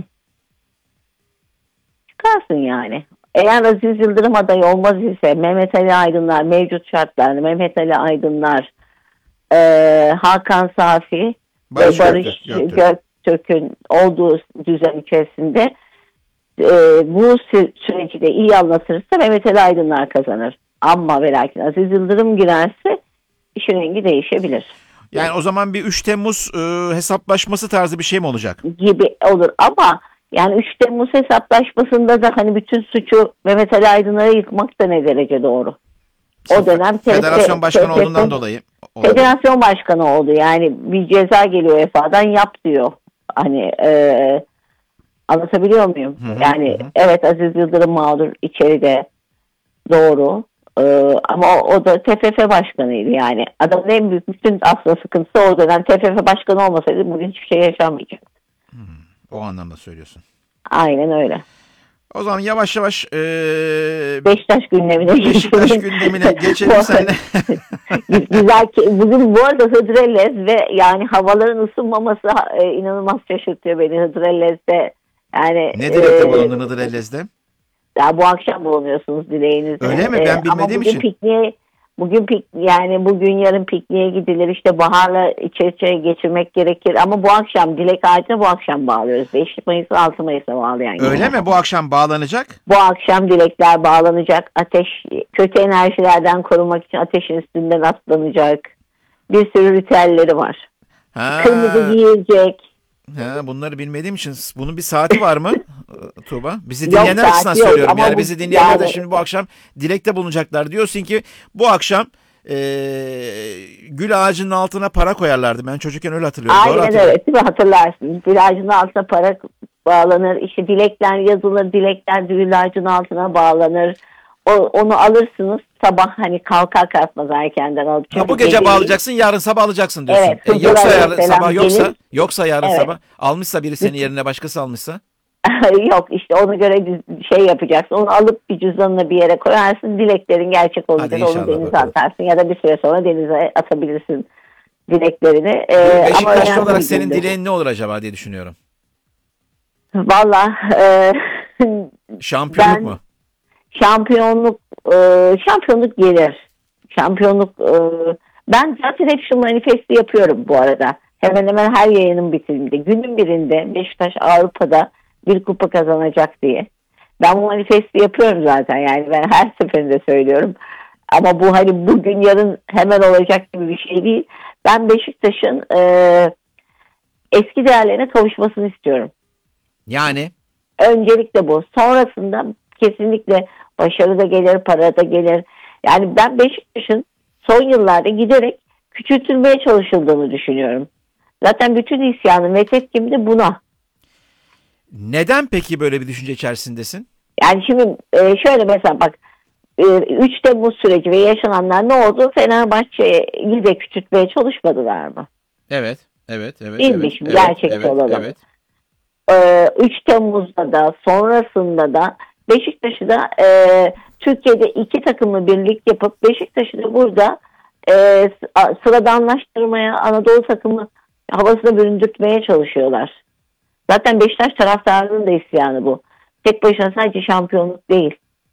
Çıkarsın yani. Eğer Aziz Yıldırım adayı olmaz ise Mehmet Ali Aydınlar, mevcut şartlarda Mehmet Ali Aydınlar, e, Hakan Safi Barış ve Barış Göktürk. Göktürk'ün olduğu düzen içerisinde e, bu sü- süreci de iyi anlatırsa Mehmet Ali Aydınlar kazanır. Ama ve lakin Aziz Yıldırım girerse işin rengi değişebilir. Yani o zaman bir üç Temmuz e, hesaplaşması tarzı bir şey mi olacak? Gibi olur, ama yani üç Temmuz hesaplaşmasında da hani bütün suçu Mehmet Ali Aydınlar'a yıkmak da ne derece doğru? O dönem Federasyon Başkanı T F F olduğundan dolayı. Federasyon Başkanı oldu. Yani bir ceza geliyor U E F A'dan, yap diyor. Hani e, anlatabiliyor muyum? Hı hı, yani hı. evet, Aziz Yıldırım mağdur içeride, doğru. E, ama o, o da T F F Başkanıydı yani. Adamın en büyük bütün aslında sıkıntısı o dönem T F F Başkanı olmasaydı bugün hiçbir şey yaşanmayacak. O anlamda söylüyorsun. Aynen öyle. O zaman yavaş yavaş e, Beşiktaş gündemine Beşiktaş geçelim. gündemine geçelim seninle. Güzel ki bugün bu arada Hıdrellez ve yani havaların ısınmaması e, inanılmaz şaşırtıyor beni Hıdrellez'de. Yani Ne dilekte e, bulundun Hıdrellez'de? Ya bu akşam bulunuyorsunuz dileğinizde. Öyle mi? Ben E, bilmediğim ama bugün için. Pikniğe, bugün pik, yani bugün yarın pikniğe gidilir, işte baharla iç içe geçirmek gerekir, ama bu akşam dilek ağacına bu akşam bağlıyoruz. beş Mayıs'ı altı Mayıs'a bağlayan. Öyle yani. mi? Bu akşam bağlanacak? Bu akşam dilekler bağlanacak. Ateş, kötü enerjilerden korunmak için ateşin üstünden atlanacak. Bir sürü ritüelleri var. Ha. Kırmızı giyilecek. Ha, bunları bilmediğim için bunun bir saati var mı Tuğba? Bizi Yok, dinleyenler saati açısından yok söylüyorum. ama Yani bu- bizi dinleyenler yani- de şimdi bu akşam dilekte bulunacaklar. Diyorsun ki bu akşam e, gül ağacının altına para koyarlardı. Ben çocukken öyle hatırlıyorum. Doğru Aynen hatırlıyorum. öyle, değil mi? Hatırlarsın. Gül ağacının altına para bağlanır. İşte dilekler yazılır. Dilekler gül ağacının altına bağlanır. O, onu alırsınız sabah, hani kalkar kalkmaz erkenden alıp. Ha, bu Çünkü gece gece- bağlayacaksın, yarın sabah alacaksın diyorsun. Evet, E, Hızır yoksa yarın Aleyhisselam sabah yoksa gelir. yoksa yarın Evet. sabah almışsa biri senin yerine başkası almışsa. Yok, işte ona göre bir şey yapacaksın. Onu alıp bir cüzdanına bir yere koyarsın. Dileklerin gerçek olunca Hadi onu inşallah denize bakalım. atarsın. Ya da bir süre sonra denize atabilirsin dileklerini. Ee, ama Beşiktaşlı önemli olarak bir senin gündü. dileğin ne olur acaba diye düşünüyorum. Valla e, Şampiyonluk ben- mu? şampiyonluk e, şampiyonluk gelir. Şampiyonluk e, ben zaten hep şu manifesti yapıyorum bu arada. Hemen hemen her yayının bitiminde. Günün birinde Beşiktaş Avrupa'da bir kupa kazanacak diye. Ben bu manifesti yapıyorum zaten, yani ben her seferinde söylüyorum. Ama bu hani bugün yarın hemen olacak gibi bir şey değil. Ben Beşiktaş'ın e, eski değerlerine kavuşmasını istiyorum. Yani Öncelikle bu. Sonrasında kesinlikle başarı da gelir, para da gelir. Yani ben Beşiktaş'ın son yıllarda giderek küçültülmeye çalışıldığını düşünüyorum. Zaten bütün isyanım ve tepkim de buna. neden peki böyle bir düşünce içerisindesin? Yani şimdi e, şöyle mesela bak, e, üç Temmuz süreci ve yaşananlar ne oldu? Fenerbahçe'yi de küçültmeye çalışmadılar mı? Evet, evet, evet. Değil mi? evet, Şimdi evet, gerçekçi evet, olalım. Evet. Ee, üç Temmuz'da da sonrasında da Beşiktaş'ı da e, Türkiye'de iki takımlı birlik yapıp Beşiktaş'ı da burada e, sıradanlaştırmaya, Anadolu takımı havasına büründürtmeye çalışıyorlar. Zaten Beşiktaş taraftarının da isyanı bu. Tek başına sadece şampiyonluk değil.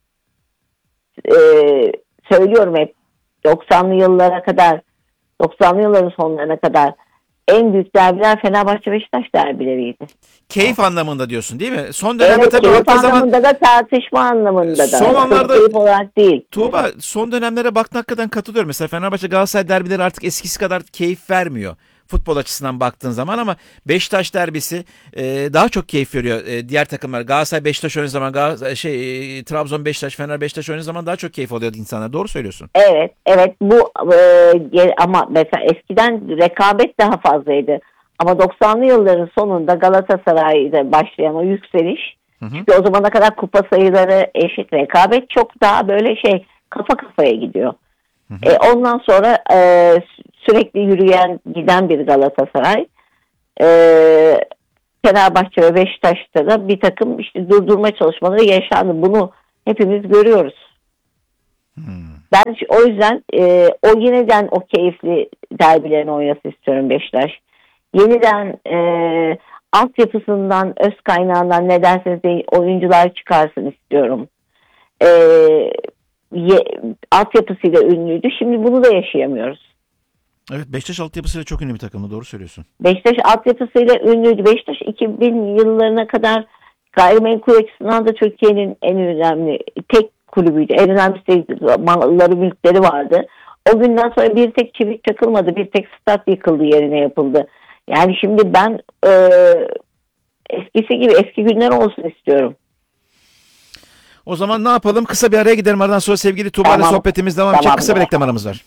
Ee, söylüyorum hep, doksanlı yıllara kadar, doksanlı yılların sonlarına kadar en büyük derbiler Fenerbahçe Beşiktaş derbileriydi. Keyif anlamında diyorsun değil mi? Son dönemde Evet, tabii keyif baktığı zaman anlamında da tartışma anlamında da. Son anlarda- Keyif olarak değil. Tuğba, son dönemlere baktığın hakikaten katılıyorum. Mesela Fenerbahçe Galatasaray derbileri artık eskisi kadar keyif vermiyor. futbol açısından baktığın zaman ama Beşiktaş derbisi e, daha çok keyif veriyor e, diğer takımlar. Galatasaray Beşiktaş oynadığı zaman Galatasaray, şey e, Trabzon Beşiktaş, Fener Beşiktaş oynadığı zaman daha çok keyif alıyor insanlar. Doğru söylüyorsun. Evet, evet bu e, ama mesela eskiden rekabet daha fazlaydı. Ama doksanlı yılların sonunda Galatasaray'da başlayan o yükseliş, hı hı. Çünkü o zamana kadar kupa sayıları eşit, rekabet çok daha böyle şey kafa kafaya gidiyor. Hı hı. E, ondan sonra e, sürekli yürüyen giden bir Galatasaray, e, Fenerbahçe ve Beşiktaş'ta da bir takım işte durdurma çalışmaları yaşandı. Bunu hepimiz görüyoruz. Hmm. Ben o yüzden e, o yeniden o keyifli derbilerini oynasın istiyorum Beşiktaş. Yeniden e, altyapısından, öz kaynağından ne derseniz deyin oyuncular çıkarsın istiyorum. E, ye, altyapısıyla ünlüydü. Şimdi bunu da yaşayamıyoruz. Evet, Beşiktaş altyapısıyla çok ünlü bir takımı. Doğru söylüyorsun. Beşiktaş altyapısıyla ünlüydü. Beşiktaş iki bin yıllarına kadar gayrimenkul açısından da Türkiye'nin en önemli tek kulübüydü. En önemli malları, mülkleri vardı. O günden sonra bir tek çivik çakılmadı. Bir tek stat yıkıldı, yerine yapıldı. Yani şimdi ben e, eskisi gibi eski günler olsun istiyorum. O zaman ne yapalım? Kısa bir araya gidelim. Aradan sonra sevgili Tuğba ile tamam. sohbetimiz devam edecek. Tamam. Kısa bir reklam aramız var.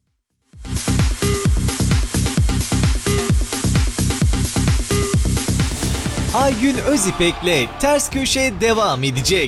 Aygün Özipek'le Ters Köşe devam edecek.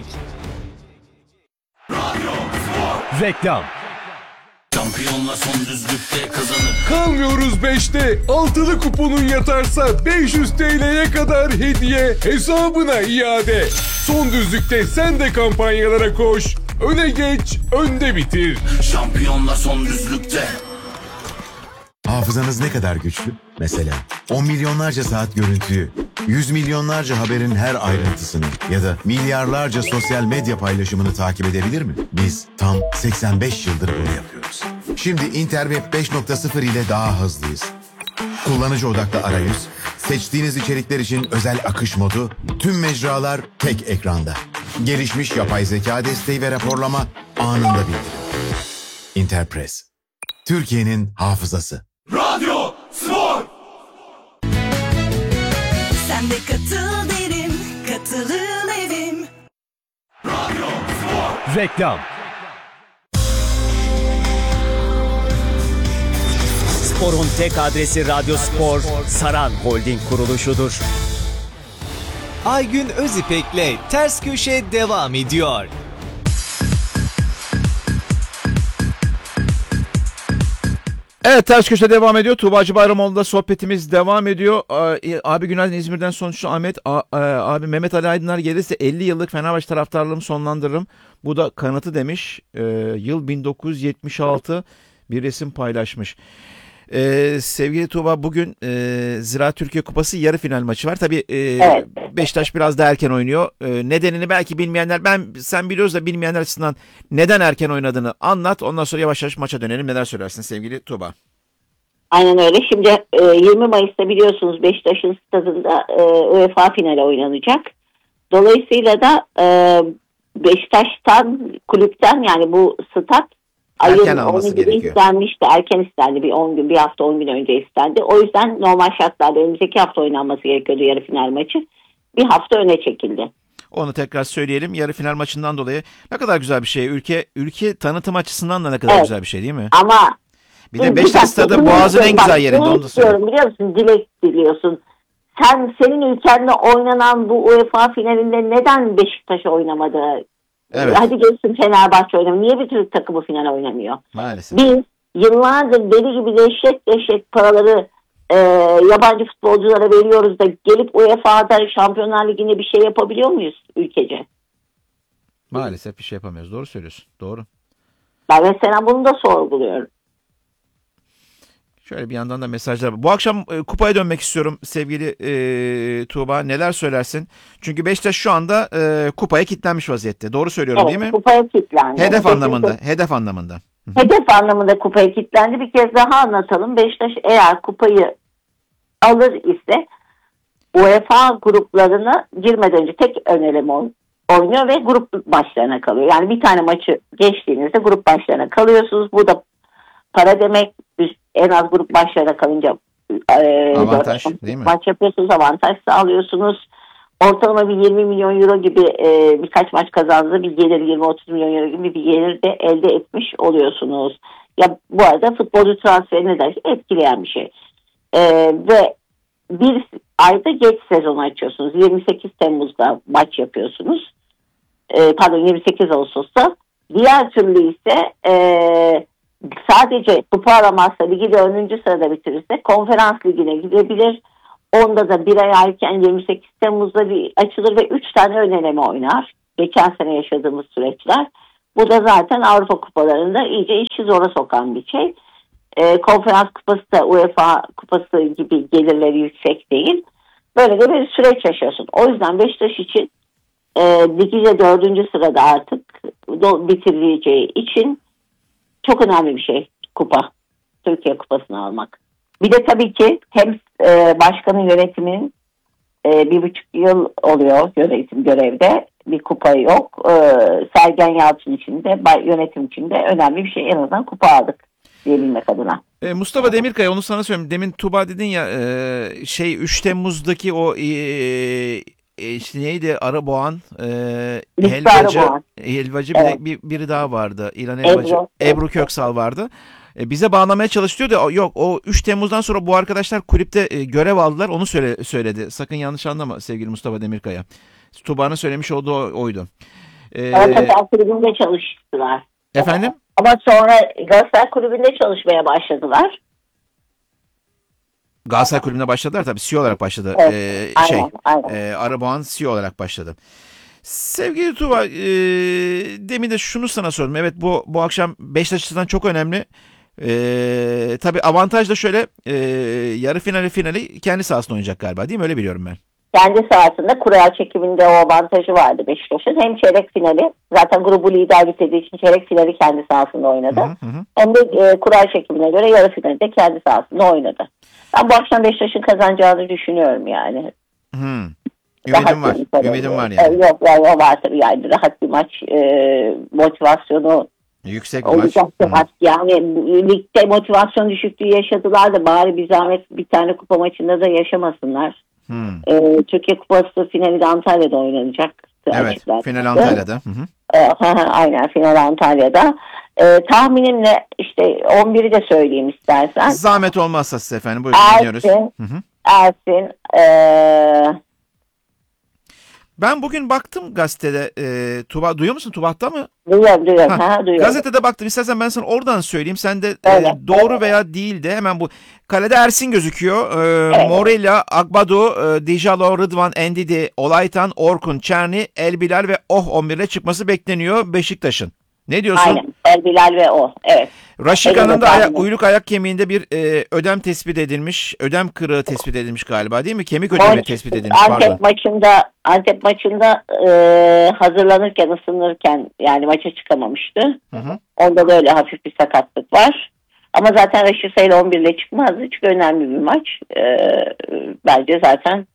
Reklam. Şampiyonla son düzlükte kazanır. Kalmıyoruz beşte. Altılı kuponun yatarsa beş yüz TL'ye kadar hediye, hesabına iade. Son düzlükte sen de kampanyalara koş. Öne geç, önde bitir. Şampiyonla son düzlükte. Hafızanız ne kadar güçlü? Mesela on milyonlarca saat görüntüyü, yüz milyonlarca haberin her ayrıntısını ya da milyarlarca sosyal medya paylaşımını takip edebilir mi? Biz tam seksen beş yıldır bunu yapıyoruz. Şimdi Interweb beş nokta sıfır ile daha hızlıyız. Kullanıcı odaklı arayüz, seçtiğiniz içerikler için özel akış modu, tüm mecralar tek ekranda. Gelişmiş yapay zeka desteği ve raporlama anında bildirim. Interpress, Türkiye'nin hafızası. Radyo Spor. Sen de katıl derim, katılım evim. Radyo Spor. Reklam. Sporun tek adresi Radyo Spor, Saran Holding kuruluşudur. Aygün Özipek'le Ters Köşe devam ediyor. Evet, Ters Köşe devam ediyor. Tuğbacı Bayramoğlu'nda sohbetimiz devam ediyor. Abi günaydın, İzmir'den sonuçta Ahmet. Abi Mehmet Ali Aydınlar gelirse elli yıllık Fenerbahçe taraftarlığımı sonlandırırım. Bu da kanıtı demiş. Yıl bin dokuz yüz yetmiş altı bir resim paylaşmış. Ee, sevgili Tuğba, bugün e, Ziraat Türkiye Kupası yarı final maçı var. Tabii e, evet. Beşiktaş biraz da erken oynuyor. E, nedenini belki bilmeyenler, ben sen biliyoruz da bilmeyenler açısından neden erken oynadığını anlat. Ondan sonra yavaş yavaş maça dönelim. Neler söylersin sevgili Tuğba? Aynen öyle. Şimdi e, yirmi Mayıs'ta biliyorsunuz Beşiktaş'ın stadında e, UEFA finali oynanacak. Dolayısıyla da e, Beşiktaş'tan, kulüpten, yani bu stat ayın on günü istenmişti. Erken istendi. Bir on gün, bir hafta on gün önce istendi. O yüzden normal şartlarda önümüzdeki hafta oynanması gerekiyordu yarı final maçı. Bir hafta öne çekildi. Onu tekrar söyleyelim. Yarı final maçından dolayı ne kadar güzel bir şey. Ülke ülke tanıtım açısından da ne kadar evet. güzel bir şey değil mi? Ama bir de Beşiktaş stadı Boğaz'ın en güzel yerinde. Onu da söylüyorum, biliyor musun? Dilek diliyorsun. Sen senin ülkenle oynanan bu UEFA finalinde neden Beşiktaş oynamadı? Evet. Hadi gelsin Fenerbahçe oynamıyor. Niye bir Türk takımı final oynamıyor? Maalesef. Biz yıllardır deli gibi dehşet dehşet paraları e, yabancı futbolculara veriyoruz da gelip U E F A'da Şampiyonlar Ligi'nde bir şey yapabiliyor muyuz ülkece? Maalesef bir şey yapamıyoruz. Doğru söylüyorsun. Doğru. Ben mesela bunu da sorguluyorum. Şöyle bir yandan da mesajlar var. Bu akşam e, kupaya dönmek istiyorum sevgili e, Tuğba. Neler söylersin? Çünkü Beşiktaş şu anda e, kupaya kilitlenmiş vaziyette. Doğru söylüyorum evet, değil mi? Kupaya kilitlendi. Hedef Beşiktaş, anlamında. Hedef anlamında. Hedef anlamında kupaya kilitlendi. Bir kez daha anlatalım. Beşiktaş eğer kupayı alır ise UEFA gruplarına girmeden önce tek ön eleme oynuyor ve grup başlarına kalıyor. Yani bir tane maçı geçtiğinizde grup başlarına kalıyorsunuz. Bu da para demek. En az grup başlarına kalınca e, Avantaj değil mi? Maç yapıyorsunuz, avantaj sağlıyorsunuz. Ortalama bir yirmi milyon euro gibi e, birkaç maç kazandığı bir gelir, yirmi otuz milyon euro gibi bir gelir de elde etmiş oluyorsunuz. Ya bu arada futbolcu transferini de etkileyen bir şey. E, ve bir ayda geç sezonu açıyorsunuz. yirmi sekiz Temmuz'da maç yapıyorsunuz. E, pardon yirmi sekiz Ağustos'ta. Diğer türlü ise e, sadece kupa alamazsa, ligi dördüncü sırada bitirirse konferans ligine gidebilir. Onda da bir ay erken yirmi sekiz Temmuz'da bir açılır ve üç tane ön eleme oynar. Geçen sene yaşadığımız süreçler. Bu da zaten Avrupa kupalarında iyice işi zora sokan bir şey. E, konferans kupası da UEFA kupası gibi gelirleri yüksek değil. Böyle de bir süreç yaşıyorsun. O yüzden Beşiktaş için e, ligde dördüncü sırada artık do, bitireceği için çok önemli bir şey kupa. Türkiye kupasını almak. Bir de tabii ki hem e, başkanın yönetiminin e, bir buçuk yıl oluyor yönetim görevde. Bir kupa yok. E, Sergen Yalçın için de yönetim için de önemli bir şey. En azından kupa aldık diyebilmek adına. E, Mustafa Demirkaya, onu sana söyleyeyim. Demin Tuba dedin ya e, şey üç Temmuz'daki o e, e, işte neydi Arıboğan e, Helvacı, Arıboğan. Helvacı Evet. bir, bir, biri daha vardı. İlan Helvacı. Ebru. Ebru Köksal vardı. E, bize bağlamaya çalışıyordu. O, yok o üç Temmuz'dan sonra bu arkadaşlar kulüpte e, görev aldılar. Onu söyle, söyledi. Sakın yanlış anlama sevgili Mustafa Demirkaya. Tuba'nın söylemiş olduğu o, oydu. E, Galatasaray Kulübü'nde çalıştılar. efendim? Ama sonra Galatasaray Kulübü'nde çalışmaya başladılar. Galatasaray Kulübü'ne başladılar tabii. C E O olarak başladı. Evet, Ee, aynen, şey, aynen. E, Arıboğan C E O olarak başladı. Sevgili Tuba, e, demin de şunu sana sordum. Evet bu bu akşam Beşiktaş açısından çok önemli. E, tabii avantaj da şöyle, e, yarı finali finali kendi sahasında oynayacak galiba değil mi? Öyle biliyorum ben. Kendi sahasında kura çekiminde o avantajı vardı Beşiktaş'ın. Hem çeyrek finali, zaten grubu lider bitirdiği için çeyrek finali kendi sahasında oynadı. Hı hı. Hem de e, kura çekimine göre yarı finali de kendi sahasında oynadı. Ben bu akşam Beşiktaş'ın kazanacağını düşünüyorum yani. Hı. Ümidim var. Ümidim var yani. E, yok yani o var tabii yani. Rahat bir maç, e, motivasyonu yüksek bir maç. olacak bir maç. Yani ligde motivasyon düşüklüğü yaşadılar da bari bir zahmet bir tane kupa maçında da yaşamasınlar. Hmm. Ee, Türkiye Kupası finali de Antalya'da oynanacak. Evet, final Antalya'da. Hı hı. Ee, aynen, final Antalya'da. Ee, tahminimle işte on biri de söyleyeyim istersen. Zahmet olmazsa size efendim. Buyurun, dinliyoruz. Ersin, Hı hı. Ersin, ee... Ben bugün baktım gazetede. E, Tuba, duyuyor musun? Tubaht'ta mı? Duyuyorum, duyuyorum. Ha, ha, duyuyorum. Gazetede baktım. İstersen ben sana oradan söyleyeyim. Sen de e, doğru veya değil de hemen bu. Kalede Ersin gözüküyor. E, Evet. Morelia, Agbado, e, Dijalo, Rıdvan, Endidi, Olaytan, Orkun, Çerni, Elbilal ve Oh on bir ile çıkması bekleniyor Beşiktaş'ın. Ne diyorsun? Aynen. Elbilal ve o. Evet. Raşika'nın da Evet, aya- aynen. uyluk ayak kemiğinde bir e, ödem tespit edilmiş. Ödem kırığı tespit edilmiş galiba değil mi? Kemik ödemi Maç- tespit edilmiş. Antep Pardon. maçında Antep maçında e, hazırlanırken, ısınırken yani maça çıkamamıştı. Hı hı. Onda da öyle hafif bir sakatlık var. Ama zaten Raşisa ile on bir ile çıkmazdı. Çünkü önemli bir maç. E, bence zaten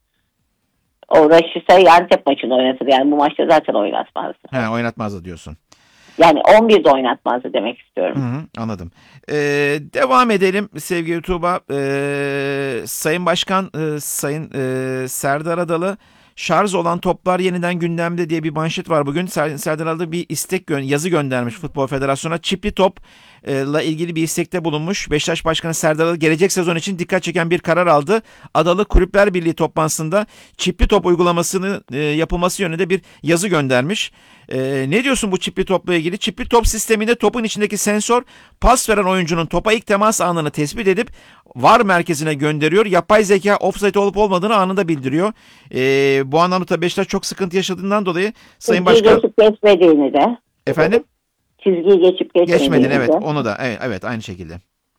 o Raşisa'yı Antep maçında oynatır. Yani bu maçta zaten oynatmazdı. He, oynatmazdı diyorsun. Yani on birde oynatmazdı demek istiyorum. Hı hı, anladım. Ee, devam edelim sevgili Tuğba. Ee, Sayın Başkan, e, Sayın e, Serdar Adalı, şarj olan toplar yeniden gündemde diye bir manşet var bugün. Ser, Serdar Adalı bir istek gö- yazı göndermiş Futbol Federasyonu'na. Çipli topla ilgili bir istekte bulunmuş. Beşiktaş Başkanı Serdar Adalı gelecek sezon için dikkat çeken bir karar aldı. Adalı Kulüpler Birliği toplantısında çipli top uygulamasını e, yapılması yönünde bir yazı göndermiş. Ee, ne diyorsun bu çipli topla ilgili? Çipli top sisteminde topun içindeki sensör pas veren oyuncunun topa ilk temas anını tespit edip V A R merkezine gönderiyor. Yapay zeka offside olup olmadığını anında bildiriyor. Ee, bu anlamda tabii Beşiktaş çok sıkıntı yaşadığından dolayı Sayın Çizgiyi Başkan... geçip geçmediğini de. Efendim? Çizgiyi geçip geçmediğini Geçmedin evet, de. onu da evet, evet aynı şekilde.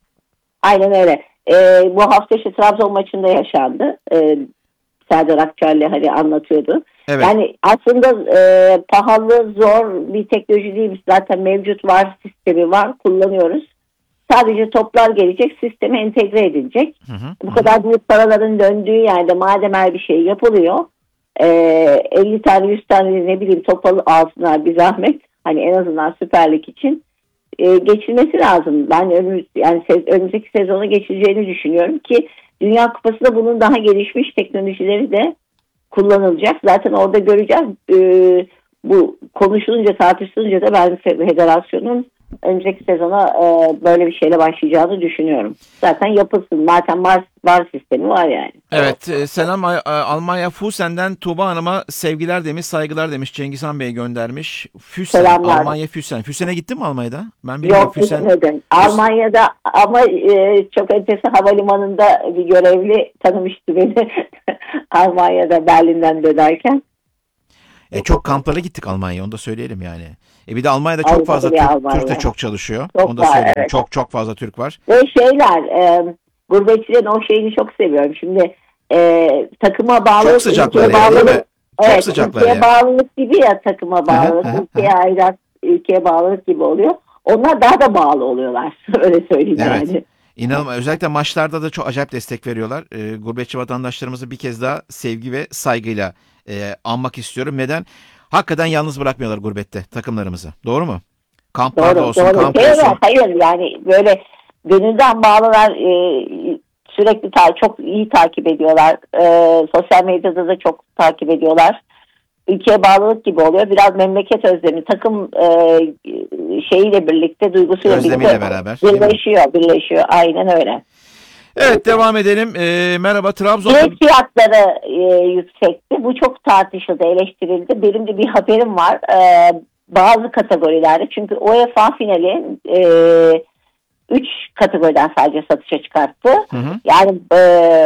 Aynen öyle. Ee, bu hafta işte Trabzon maçında yaşandı. Ee, Serdar Akçay'la hani anlatıyordu. Evet. Yani aslında e, pahalı, zor bir teknoloji değil. Zaten mevcut var, sistemi var, kullanıyoruz. Sadece toplar gelecek, sisteme entegre edilecek. Hı hı, Bu kadar büyük paraların döndüğü yerde madem her bir şey yapılıyor, e, elli tane yüz tane ne bileyim top al- alsınlar bir zahmet. Hani en azından Süper Lig için e, geçilmesi lazım. Ben önümüz, yani se- önümüzdeki sezonu geçileceğini düşünüyorum ki Dünya Kupası'nda bunun daha gelişmiş teknolojileri de kullanılacak. Zaten orada göreceğiz. Ee, bu konuşulunca, tartışılınca da ben federasyonun önümüzdeki sezona e, böyle bir şeyle başlayacağını düşünüyorum. Zaten yapılsın. Zaten var, var sistemi var yani. Evet. E, selam A- Almanya Füsen'den Tuğba Hanım'a sevgiler demiş, saygılar demiş. Cengizhan Bey göndermiş. Füsen, Selamlar. Almanya Füsen. Füsen'e gittin mi Almanya'da? Ben bilmiyorum. Yok Füsen... gitmedim. Almanya'da ama e, çok enteresan, havalimanında bir görevli tanımıştı beni. Almanya'da Berlin'den dönerken. E, çok kamplara gittik Almanya'ya, onu da söyleyelim yani. E bir de Almanya'da çok Avrupa fazla bir Türk, Almanya. Türk de çok çalışıyor. Çok onu da var, söyleyelim. evet. Çok çok fazla Türk var. Ve şeyler, e, gurbetçilerin o şeyini çok seviyorum. Şimdi e, takıma bağlı. Çok sıcaklar ülkeye ya, değil bağlılık- mi? Çok Evet, sıcaklar ülkeye ya. bağlılık gibi ya, takıma bağlılık. ülkeye aidat, ülkeye bağlılık gibi oluyor. Onlar daha da bağlı oluyorlar. Öyle söyleyeyim Evet. yani. İnanılmaz. Özellikle maçlarda da çok acayip destek veriyorlar. E, gurbetçi vatandaşlarımızı bir kez daha sevgi ve saygıyla e, anmak istiyorum. Neden? Hakikaten yalnız bırakmıyorlar gurbette takımlarımızı. Doğru mu? Kamplarda Doğru, olsun, doğru. kamp Hayır, olsun. hayır yani böyle gönülden bağlılar, e, sürekli ta- çok iyi takip ediyorlar. E, sosyal medyada da çok takip ediyorlar. Ülkeye bağlılık gibi oluyor. Biraz memleket özlemi, takım e, şeyiyle birlikte, duygusuyla Özlemiyle birlikte beraber, değil mi? birleşiyor, birleşiyor. Aynen öyle. Evet, devam edelim. E, merhaba Trabzon. Bilet fiyatları e, yüksekti. Bu çok tartışıldı, eleştirildi. Benim de bir haberim var. E, bazı kategorilerde, çünkü UEFA finali e, üç kategoriden sadece satışa çıkarttı. Hı hı. Yani e,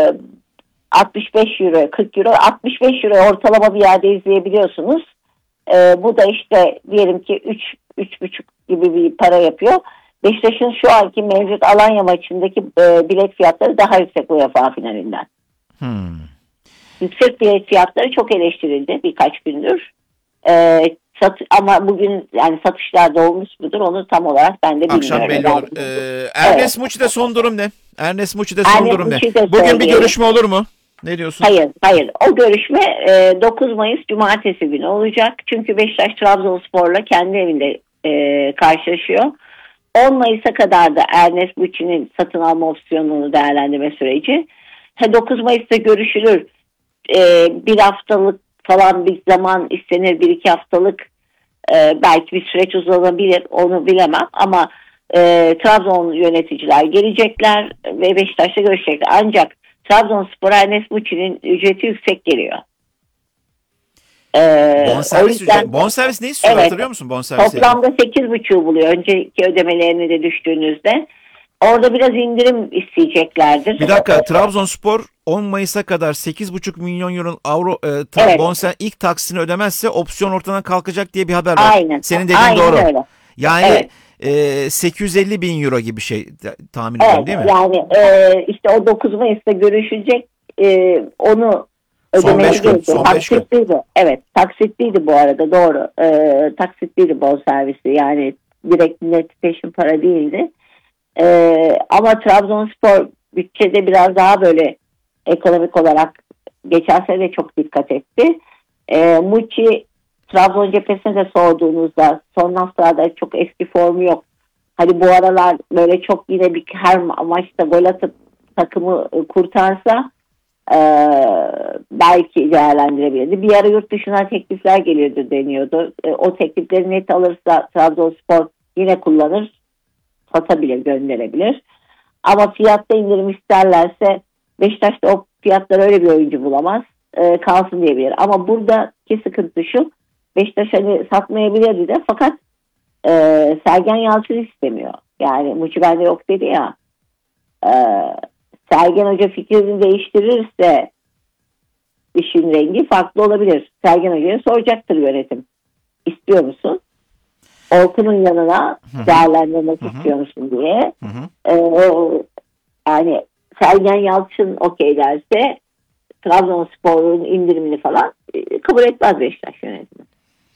altmış beş euro, kırk euro, altmış beş euro ortalama bir yerde izleyebiliyorsunuz. E, bu da işte diyelim ki üç üç buçuk gibi bir para yapıyor. Beşiktaş'ın şu anki mevcut Alanya maçındaki e, bilet fiyatları daha yüksek UEFA finalinden. Hmm. Yüksek bilet fiyatları çok eleştirildi birkaç gündür. E, sat, ama bugün yani satışlarda olmuş mudur onu tam olarak ben de bilmiyorum. Akşam belli olur. Ee, Ernest Muçi'de son durum ne? Ernest Muçi'de son Ernest durum ne? Muçi'de Bugün bir söyleyelim. görüşme olur mu? Ne diyorsun? Hayır, hayır. O görüşme e, dokuz Mayıs Cumartesi günü olacak. Çünkü Beşiktaş Trabzonspor'la kendi evinde e, karşılaşıyor. on Mayıs'a kadar da Ernest Muçi'nin satın alma opsiyonunu değerlendirme süreci. Ha, dokuz Mayıs'ta görüşülür. E, bir haftalık falan bir zaman istenir, bir iki haftalık e, belki bir süreç uzanabilir, onu bilemem ama e, Trabzon yöneticiler gelecekler ve Beşiktaş'ta görüşecekler. Ancak Trabzonspor Ernest Muçi'nin ücreti yüksek geliyor. Ee, Bonservis, yüzden, ücret- bonservis ne istiyor, evet, hatırlıyor musun bonservis? toplamda sekiz buçuğu buluyor önceki ödemelerini de düştüğünüzde. Orada biraz indirim isteyeceklerdir. Bir dakika, Trabzonspor on Mayıs'a kadar sekiz buçuk milyon euro avro e, ta- Evet. bonser ilk taksini ödemezse opsiyon ortadan kalkacak diye bir haber var. Aynen. Senin dediğin Aynen doğru. öyle. Yani Evet. e, sekiz yüz elli bin euro gibi bir şey ta- tahmin Evet, ediyorum değil mi? yani e, işte o dokuz Mayıs'ta görüşülecek, e, onu Son ödemesi beş gün, gerekiyor. son beş gün. Taksitliydi. Evet, taksitliydi bu arada, doğru. E, taksitliydi bonservisi, yani direkt net peşin para değildi. E, ama Trabzonspor bütçede biraz daha böyle ekonomik olarak geçen sene de çok dikkat etti. E, Muçi Trabzon cephesine de sorduğunuzda son haftalarda çok eski formu yok. Hani bu aralar böyle çok yine bir her maçta gol atıp takımı kurtarsa e, belki değerlendirebilirdi. Bir ara yurt dışına teklifler geliyordu deniyordu. E, o teklifleri net alırsa Trabzonspor yine kullanır, satabilir, gönderebilir. Ama fiyatta indirim isterlerse Beşiktaş'ta o fiyatlar öyle bir oyuncu bulamaz. E, kalsın diyebilir. Ama buradaki sıkıntı şu: Beşiktaş hani satmayabilirdi de, fakat e, Sergen Yalçın istemiyor. Yani Muçi bende yok dedi ya. E, Sergen Hoca fikrini değiştirirse işin rengi farklı olabilir. Sergen Hoca'ya soracaktır yönetim. İstiyor musun? Orkun'un yanına değerlendirmek istiyor musun diye. E, yani Sergen Yalçın okey derse Trabzonspor'un indirimini falan e, kabul etmez Beşiktaş yönetimi.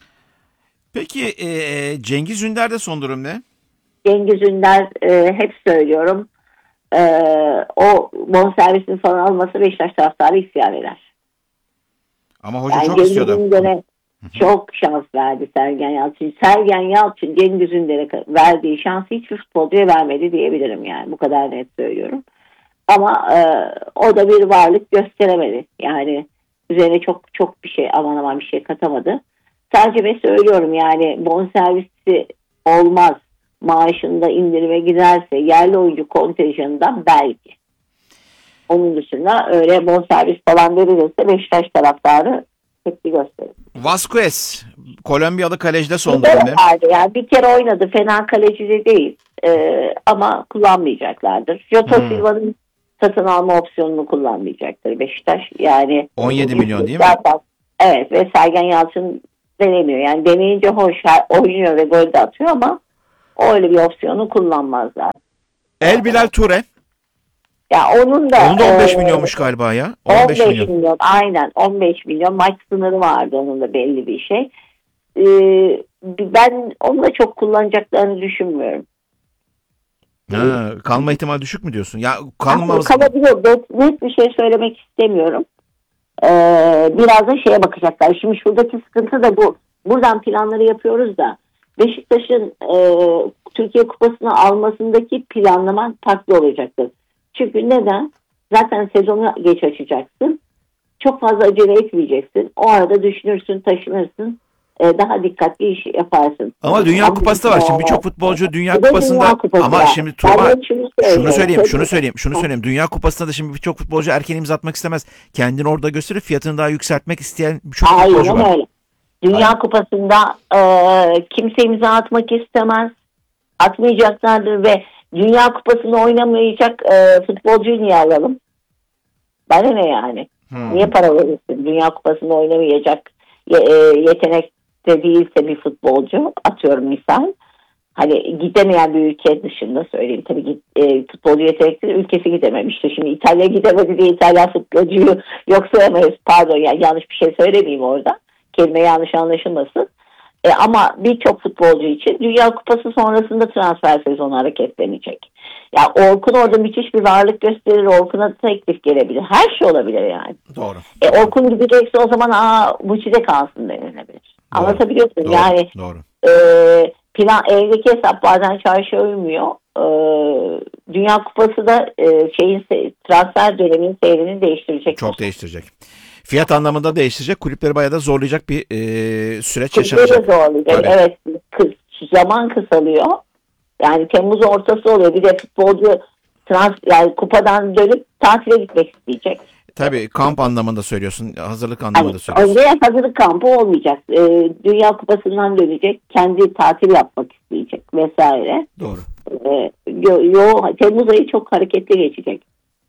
Peki e, Cengiz Ünder'de son durum ne? Cengiz Ünder, e, hep söylüyorum, e, o bonservisini falan alması Beşiktaş taraftarı isyan eder. Ama hoca Yani çok Cengiz istiyordu. Ünder'e çok şans verdi Sergen Yalçın. Sergen Yalçın Cengiz Ünder'e verdiği şansı hiçbir futbolcuya vermedi diyebilirim yani. Bu kadar net söylüyorum. Ama e, o da bir varlık gösteremedi. Yani üzerine çok çok bir şey aman aman bir şey katamadı. Sadece ben söylüyorum yani bonservisi olmaz. Maaşında indirime giderse yerli oyuncu kontenjanından belki. Onun dışında öyle bonservis falan verilirse Beşiktaş taraftarı tepki gösterir. Vasquez, Kolombiyalı kalecide son Bir kere dönemde. vardı yani bir kere oynadı. Fena kaleci de değil. Ee, ama kullanmayacaklardır. Jota Hmm. Silva'nın satın alma opsiyonunu kullanmayacaktır Beşiktaş. Yani on yedi milyon değil mi? zaten, evet ve Sergen Yalçın denemiyor. Yani deneyince hoş oynuyor ve gol de atıyor ama öyle bir opsiyonu kullanmazlar. El Bilal Ture. Ya onun da Onun da on beş e, milyonmuş galiba ya. on on beş beş milyon. milyon aynen on beş milyon maç sınırı vardı onun da belli bir şey. Ee, ben onu da çok kullanacaklarını düşünmüyorum. Ha, kalma ihtimali düşük mü diyorsun? Ya kalmaz. Kalabilir. Net, net bir şey söylemek istemiyorum. Ee, biraz da şeye bakacaklar. Şimdi şuradaki sıkıntı da bu. Buradan planları yapıyoruz da Beşiktaş'ın e, Türkiye Kupası'nı almasındaki planlama farklı olacaktır. Çünkü neden? Zaten sezonu geç açacaksın. Çok fazla acele etmeyeceksin. O arada düşünürsün, taşınırsın. E, daha dikkatli iş yaparsın. Ama Dünya Ama, Kupası da var. Şimdi e, birçok futbolcu Dünya bu da Kupası'nda Dünya Kupası ama var. şimdi Tuğba Ben şunu söyleyeyim. şunu söyleyeyim, şunu Tabii. söyleyeyim, şunu söyleyeyim. Dünya Kupası'nda da şimdi birçok futbolcu erken imza atmak istemez. Kendini orada gösterip fiyatını daha yükseltmek isteyen birçok futbolcu Aynen var. öyle. Dünya Kupası'nda e, kimse imza atmak istemez. Atmayacaklardır ve Dünya Kupası'nı oynamayacak e, futbolcuyu niye alalım? Bana ne yani? Hmm. Niye para verirsin? Dünya Kupası'nda oynamayacak ye, e, yetenekte değilse bir futbolcu, atıyorum misal. Hani gidemeyen bir ülke dışında söyleyeyim. Tabii ki e, futbolcu yetenekli ülkesi gidememişti. Şimdi İtalya gidemedi diye İtalyan futbolcuyu yok sayamayız. Pardon yani yanlış bir şey söylemeyeyim orada. Kelime yanlış anlaşılmasın. E, ama birçok futbolcu için Dünya Kupası sonrasında transfer sezonu hareketlenecek. Ya Orkun orada müthiş bir varlık gösterir. Orkun'a teklif gelebilir. Her şey olabilir yani. Doğru. E, Orkun gidecekse o zaman aa Muçi'de kalsın denilebilir. Doğru. Anlatabiliyorsun Doğru. yani. Doğru. E, plan evdeki hesap bazen çarşıya uymuyor. E, Dünya Kupası da e, şeyin transfer döneminin seyrini değiştirecek. Çok değiştirecek. Fiyat anlamında değiştirecek. Kulüpleri bayağı da zorlayacak bir e, süreç Kulüpleri yaşanacak. zorlayacak. Tabii. Evet. Kız, zaman kısalıyor. Yani Temmuz ortası oluyor. Bir de futbolcu trans, yani kupadan dönüp tatile gitmek isteyecek. Tabii kamp anlamında söylüyorsun. Hazırlık anlamında Yani, söylüyorsun. önce hazırlık kampı olmayacak. Ee, Dünya Kupası'ndan dönecek. Kendi tatil yapmak isteyecek vesaire. Doğru. Ee, yo, yo, Temmuz ayı çok hareketli geçecek.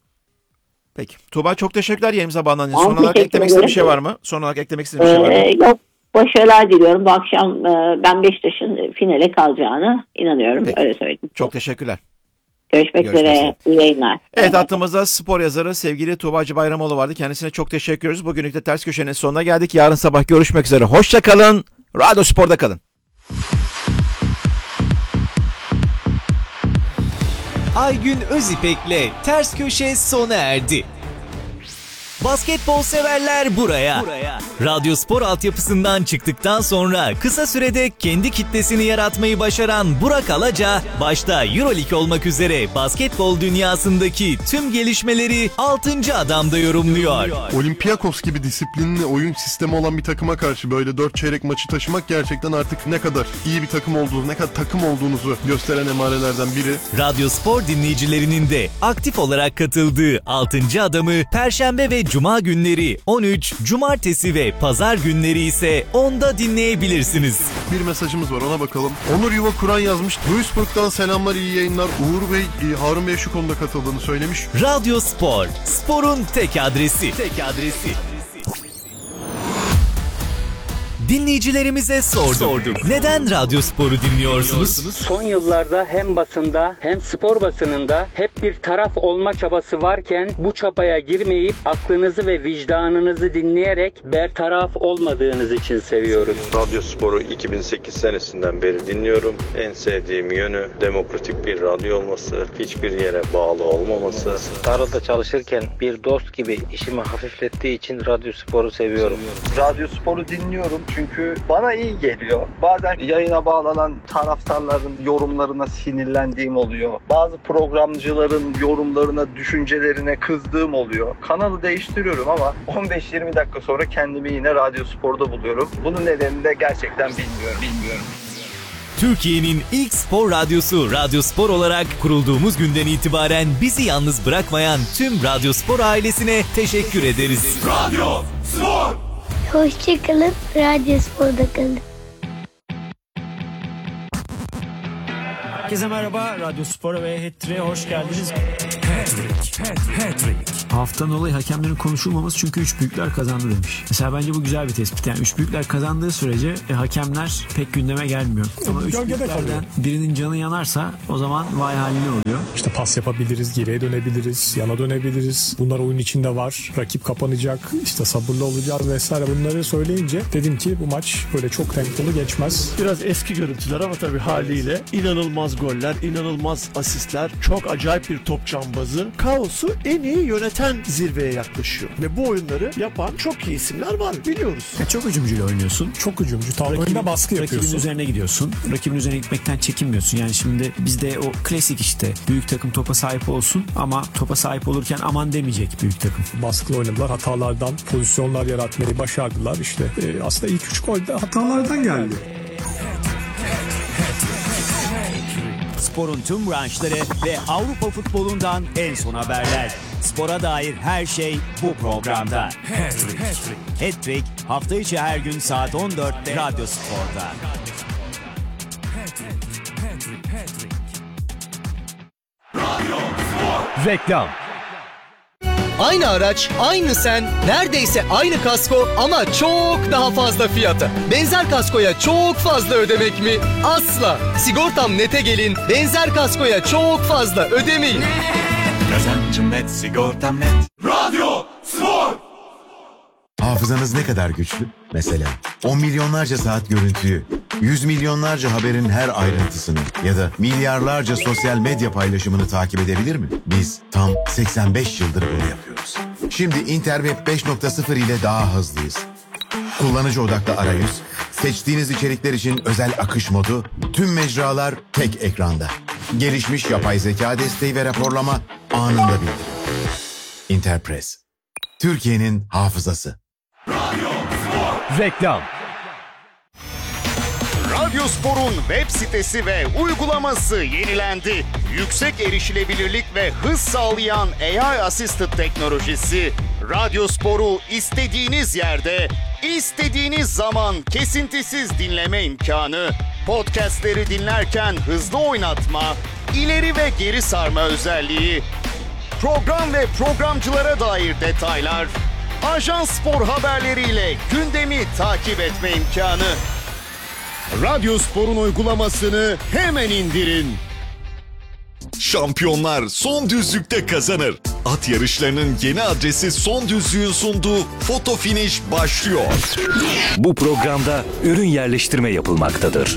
Peki. Tuğba çok teşekkürler yayınımıza bağlandığınız. Ben Son olarak teşekkür eklemek istediğin bir ederim. şey var mı? Son olarak eklemek istediğin bir şey var mı? Ee, yok. Başarılar diliyorum. Bu akşam e, ben Beşiktaş'ın finale kalacağını inanıyorum. Peki. Öyle söyleyeyim. Çok teşekkürler. Görüşmek, Görüşmek üzere. üzere. İyi yayınlar. Evet, hattımızda spor yazarı sevgili Tuğbacı Bayramoğlu vardı. Kendisine çok teşekkür ediyoruz. Bugünlük de Ters Köşe'nin sonuna geldik. Yarın sabah görüşmek üzere. Hoşça kalın. Radyo Spor'da kalın. Aygün Özipek'le Ters Köşe sona erdi. Basketbol severler buraya. buraya. Radyo Spor altyapısından çıktıktan sonra kısa sürede kendi kitlesini yaratmayı başaran Burak Alaca, başta Euroleague olmak üzere basketbol dünyasındaki tüm gelişmeleri altıncı adamda yorumluyor. Olympiakos gibi disiplinli oyun sistemi olan bir takıma karşı böyle dört çeyrek maçı taşımak gerçekten artık ne kadar iyi bir takım olduğunu, ne kadar takım olduğunuzu gösteren emarelerden biri. Radyo Spor dinleyicilerinin de aktif olarak katıldığı altıncı adamı Perşembe ve Cuma günleri on üç, Cumartesi ve Pazar günleri ise onda dinleyebilirsiniz. Bir mesajımız var, ona bakalım. Onur Yuva Kur'an yazmış. Duisburg'dan selamlar, iyi yayınlar. Uğur Bey, Harun Bey şu konuda katıldığını söylemiş. Radyo Spor, sporun tek adresi. Tek adresi. Dinleyicilerimize sorduk. sorduk. Neden Radyo Spor'u dinliyorsunuz? Son yıllarda hem basında hem spor basınında hep bir taraf olma çabası varken bu çabaya girmeyip aklınızı ve vicdanınızı dinleyerek bertaraf olmadığınız için seviyoruz. Radyo Spor'u iki bin sekiz senesinden beri dinliyorum. En sevdiğim yönü demokratik bir radyo olması, hiçbir yere bağlı olmaması. Tarlada çalışırken bir dost gibi işimi hafiflettiği için Radyo Spor'u seviyorum. Radyo Spor'u dinliyorum çünkü çünkü bana iyi geliyor. Bazen yayına bağlanan taraftarların yorumlarına sinirlendiğim oluyor. Bazı programcıların yorumlarına, düşüncelerine kızdığım oluyor. Kanalı değiştiriyorum ama on beş yirmi dakika sonra kendimi yine Radyo Spor'da buluyorum. Bunun nedenini de gerçekten bilmiyorum. Bilmiyorum. Türkiye'nin ilk spor radyosu Radyo Spor olarak kurulduğumuz günden itibaren bizi yalnız bırakmayan tüm Radyo Spor ailesine teşekkür ederiz. Radyo Spor. Hoşçakalın, Radyo Spor'da kalın. Herkese merhaba, Radyo Spor'a ve Hat-Trick'e hoş geldiniz. Hat-Trick, Hat-Trick. Haftanın olayı hakemlerin konuşulmaması çünkü üç büyükler kazandı demiş. Mesela bence bu güzel bir tespit. Yani üç büyükler kazandığı sürece e, hakemler pek gündeme gelmiyor. Ama üç büyüklerden birinin canı yanarsa o zaman vay haline oluyor. İşte pas yapabiliriz, geriye dönebiliriz, yana dönebiliriz. Bunlar oyun içinde var. Rakip kapanacak, işte sabırlı olacağız vesaire. Bunları söyleyince dedim ki bu maç böyle çok tempolu geçmez. Biraz eski görüntüler ama tabii haliyle inanılmaz goller, inanılmaz asistler, çok acayip bir top cambazı. Kaosu en iyi yöneten zirveye yaklaşıyor. Ve bu oyunları yapan çok iyi isimler var, biliyoruz. Ya çok hücumcuyla oynuyorsun. Çok hücumcu. Tam oyunda baskı yapıyorsun. Rakibin üzerine gidiyorsun. Rakibin üzerine gitmekten çekinmiyorsun. Yani şimdi bizde o klasik işte büyük takım topa sahip olsun ama topa sahip olurken aman demeyecek büyük takım. Baskılı oynadılar. Hatalardan pozisyonlar yaratmayı başardılar. İşte e, aslında ilk üç gol de hatalardan geldi. Sporun tüm branşları ve Avrupa futbolundan en son haberler. Spora dair her şey bu programda. Hat-Trick. Hat-Trick hafta içi her gün saat on dörtte Radyo Spor'da. Radyo Spor. Reklam. Aynı araç, aynı sen, neredeyse aynı kasko ama çok daha fazla fiyata. Benzer kaskoya çok fazla ödemek mi? Asla. Sigortam Net'e gelin, benzer kaskoya çok fazla ödemeyin. Kazancım net, sigortam net. Radyo Spor. Hafızanız ne kadar güçlü? Mesela on milyonlarca saat görüntüyü, yüz milyonlarca haberin her ayrıntısını ya da milyarlarca sosyal medya paylaşımını takip edebilir mi? Biz tam seksen beş yıldır bunu yapıyoruz. Şimdi Interweb beş nokta sıfır ile daha hızlıyız. Kullanıcı odaklı arayüz, seçtiğiniz içerikler için özel akış modu, tüm mecralar tek ekranda. Gelişmiş yapay zeka desteği ve raporlama anında bildirim. Interpress, Türkiye'nin hafızası. Reklam. Radyo Spor'un web sitesi ve uygulaması yenilendi. Yüksek erişilebilirlik ve hız sağlayan A I Assisted teknolojisi Radyo Spor'u istediğiniz yerde, istediğiniz zaman kesintisiz dinleme imkanı, podcastleri dinlerken hızlı oynatma, ileri ve geri sarma özelliği, program ve programcılara dair detaylar, Ajans Spor haberleriyle gündemi takip etme imkanı. Radyo Spor'un uygulamasını hemen indirin. Şampiyonlar son düzlükte kazanır. At yarışlarının yeni adresi Son Düzlük'ün sunduğu Foto Finish başlıyor. Bu programda ürün yerleştirme yapılmaktadır.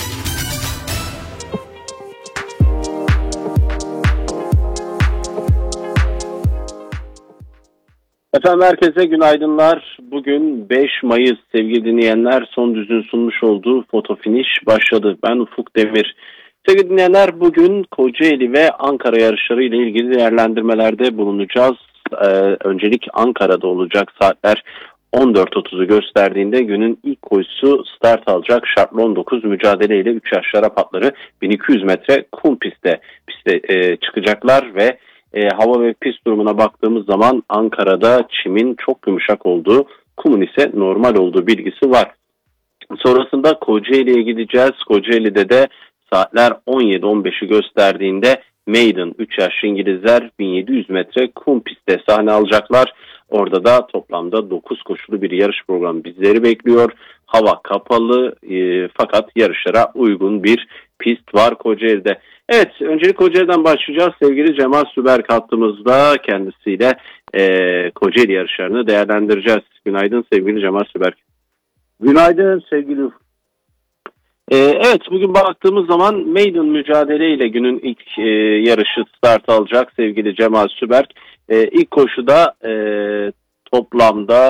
Efendim herkese günaydınlar. Bugün beş Mayıs sevgili dinleyenler, Son Düz'ün sunmuş olduğu Foto Finish başladı. Ben Ufuk Demir. Sevgili dinleyenler, bugün Kocaeli ve Ankara yarışları ile ilgili değerlendirmelerde bulunacağız. Ee, öncelik Ankara'da olacak. Saatler on dört otuzu gösterdiğinde günün ilk koşusu start alacak. Şartlı on dokuz mücadeleyle üç yaş şarap atları bin iki yüz metre kum pistte, piste e, çıkacaklar ve E, hava ve pist durumuna baktığımız zaman Ankara'da çimin çok yumuşak olduğu, kumun ise normal olduğu bilgisi var. Sonrasında Kocaeli'ye gideceğiz. Kocaeli'de de saatler on yedi on beşi gösterdiğinde Maiden üç yaşlı İngilizler bin yedi yüz metre kum pistte sahne alacaklar. Orada da toplamda dokuz koşulu bir yarış programı bizleri bekliyor. Hava kapalı e, fakat yarışlara uygun bir pist var Kocaeli'de. Evet, öncelik Kocaeli'den başlayacağız. Sevgili Cemal Süberk hattımızda, kendisiyle e, Kocaeli yarışlarını değerlendireceğiz. Günaydın sevgili Cemal Süberk. Günaydın sevgili e, Evet, bugün baktığımız zaman Maiden mücadeleyle günün ilk e, yarışı start alacak sevgili Cemal Süberk. E, ilk koşuda e, toplamda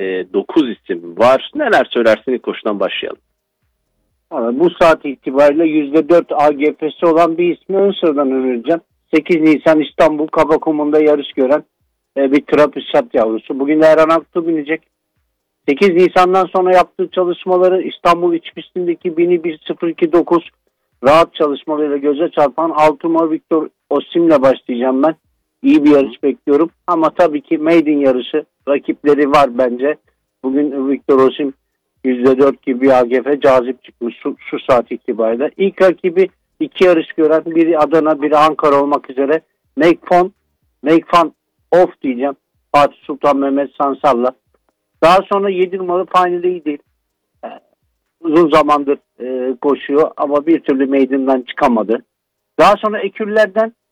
dokuz isim var. Neler söylersin, ilk koşudan başlayalım. Ama bu saat itibariyle yüzde dört A G F'si olan bir ismi ön sıradan önereceğim. sekiz Nisan İstanbul Kabakum'unda yarış gören e, bir Trapisat yavrusu. Bugün de Erhan Aktu binecek. sekiz Nisan'dan sonra yaptığı çalışmaları İstanbul iç pistindeki bini bir sıfır iki dokuz rahat çalışmalarıyla göze çarpan altı numara Victor Osim'le başlayacağım ben. İyi bir yarış bekliyorum. Ama tabii ki maiden yarışı rakipleri var bence. Bugün Victor Osim yüzde dört gibi bir A G F cazip çıkmış şu, şu saat itibariyle. İlk rakibi iki yarış gören, biri Adana, biri Ankara olmak üzere Make Fun, Make Fun Off diyeceğim. Fatih Sultan Mehmet Sansar'la. Daha sonra yedi numaralı Final iyi değil. Ee, uzun zamandır e, koşuyor ama bir türlü meydandan çıkamadı. Daha sonra Ekürlerden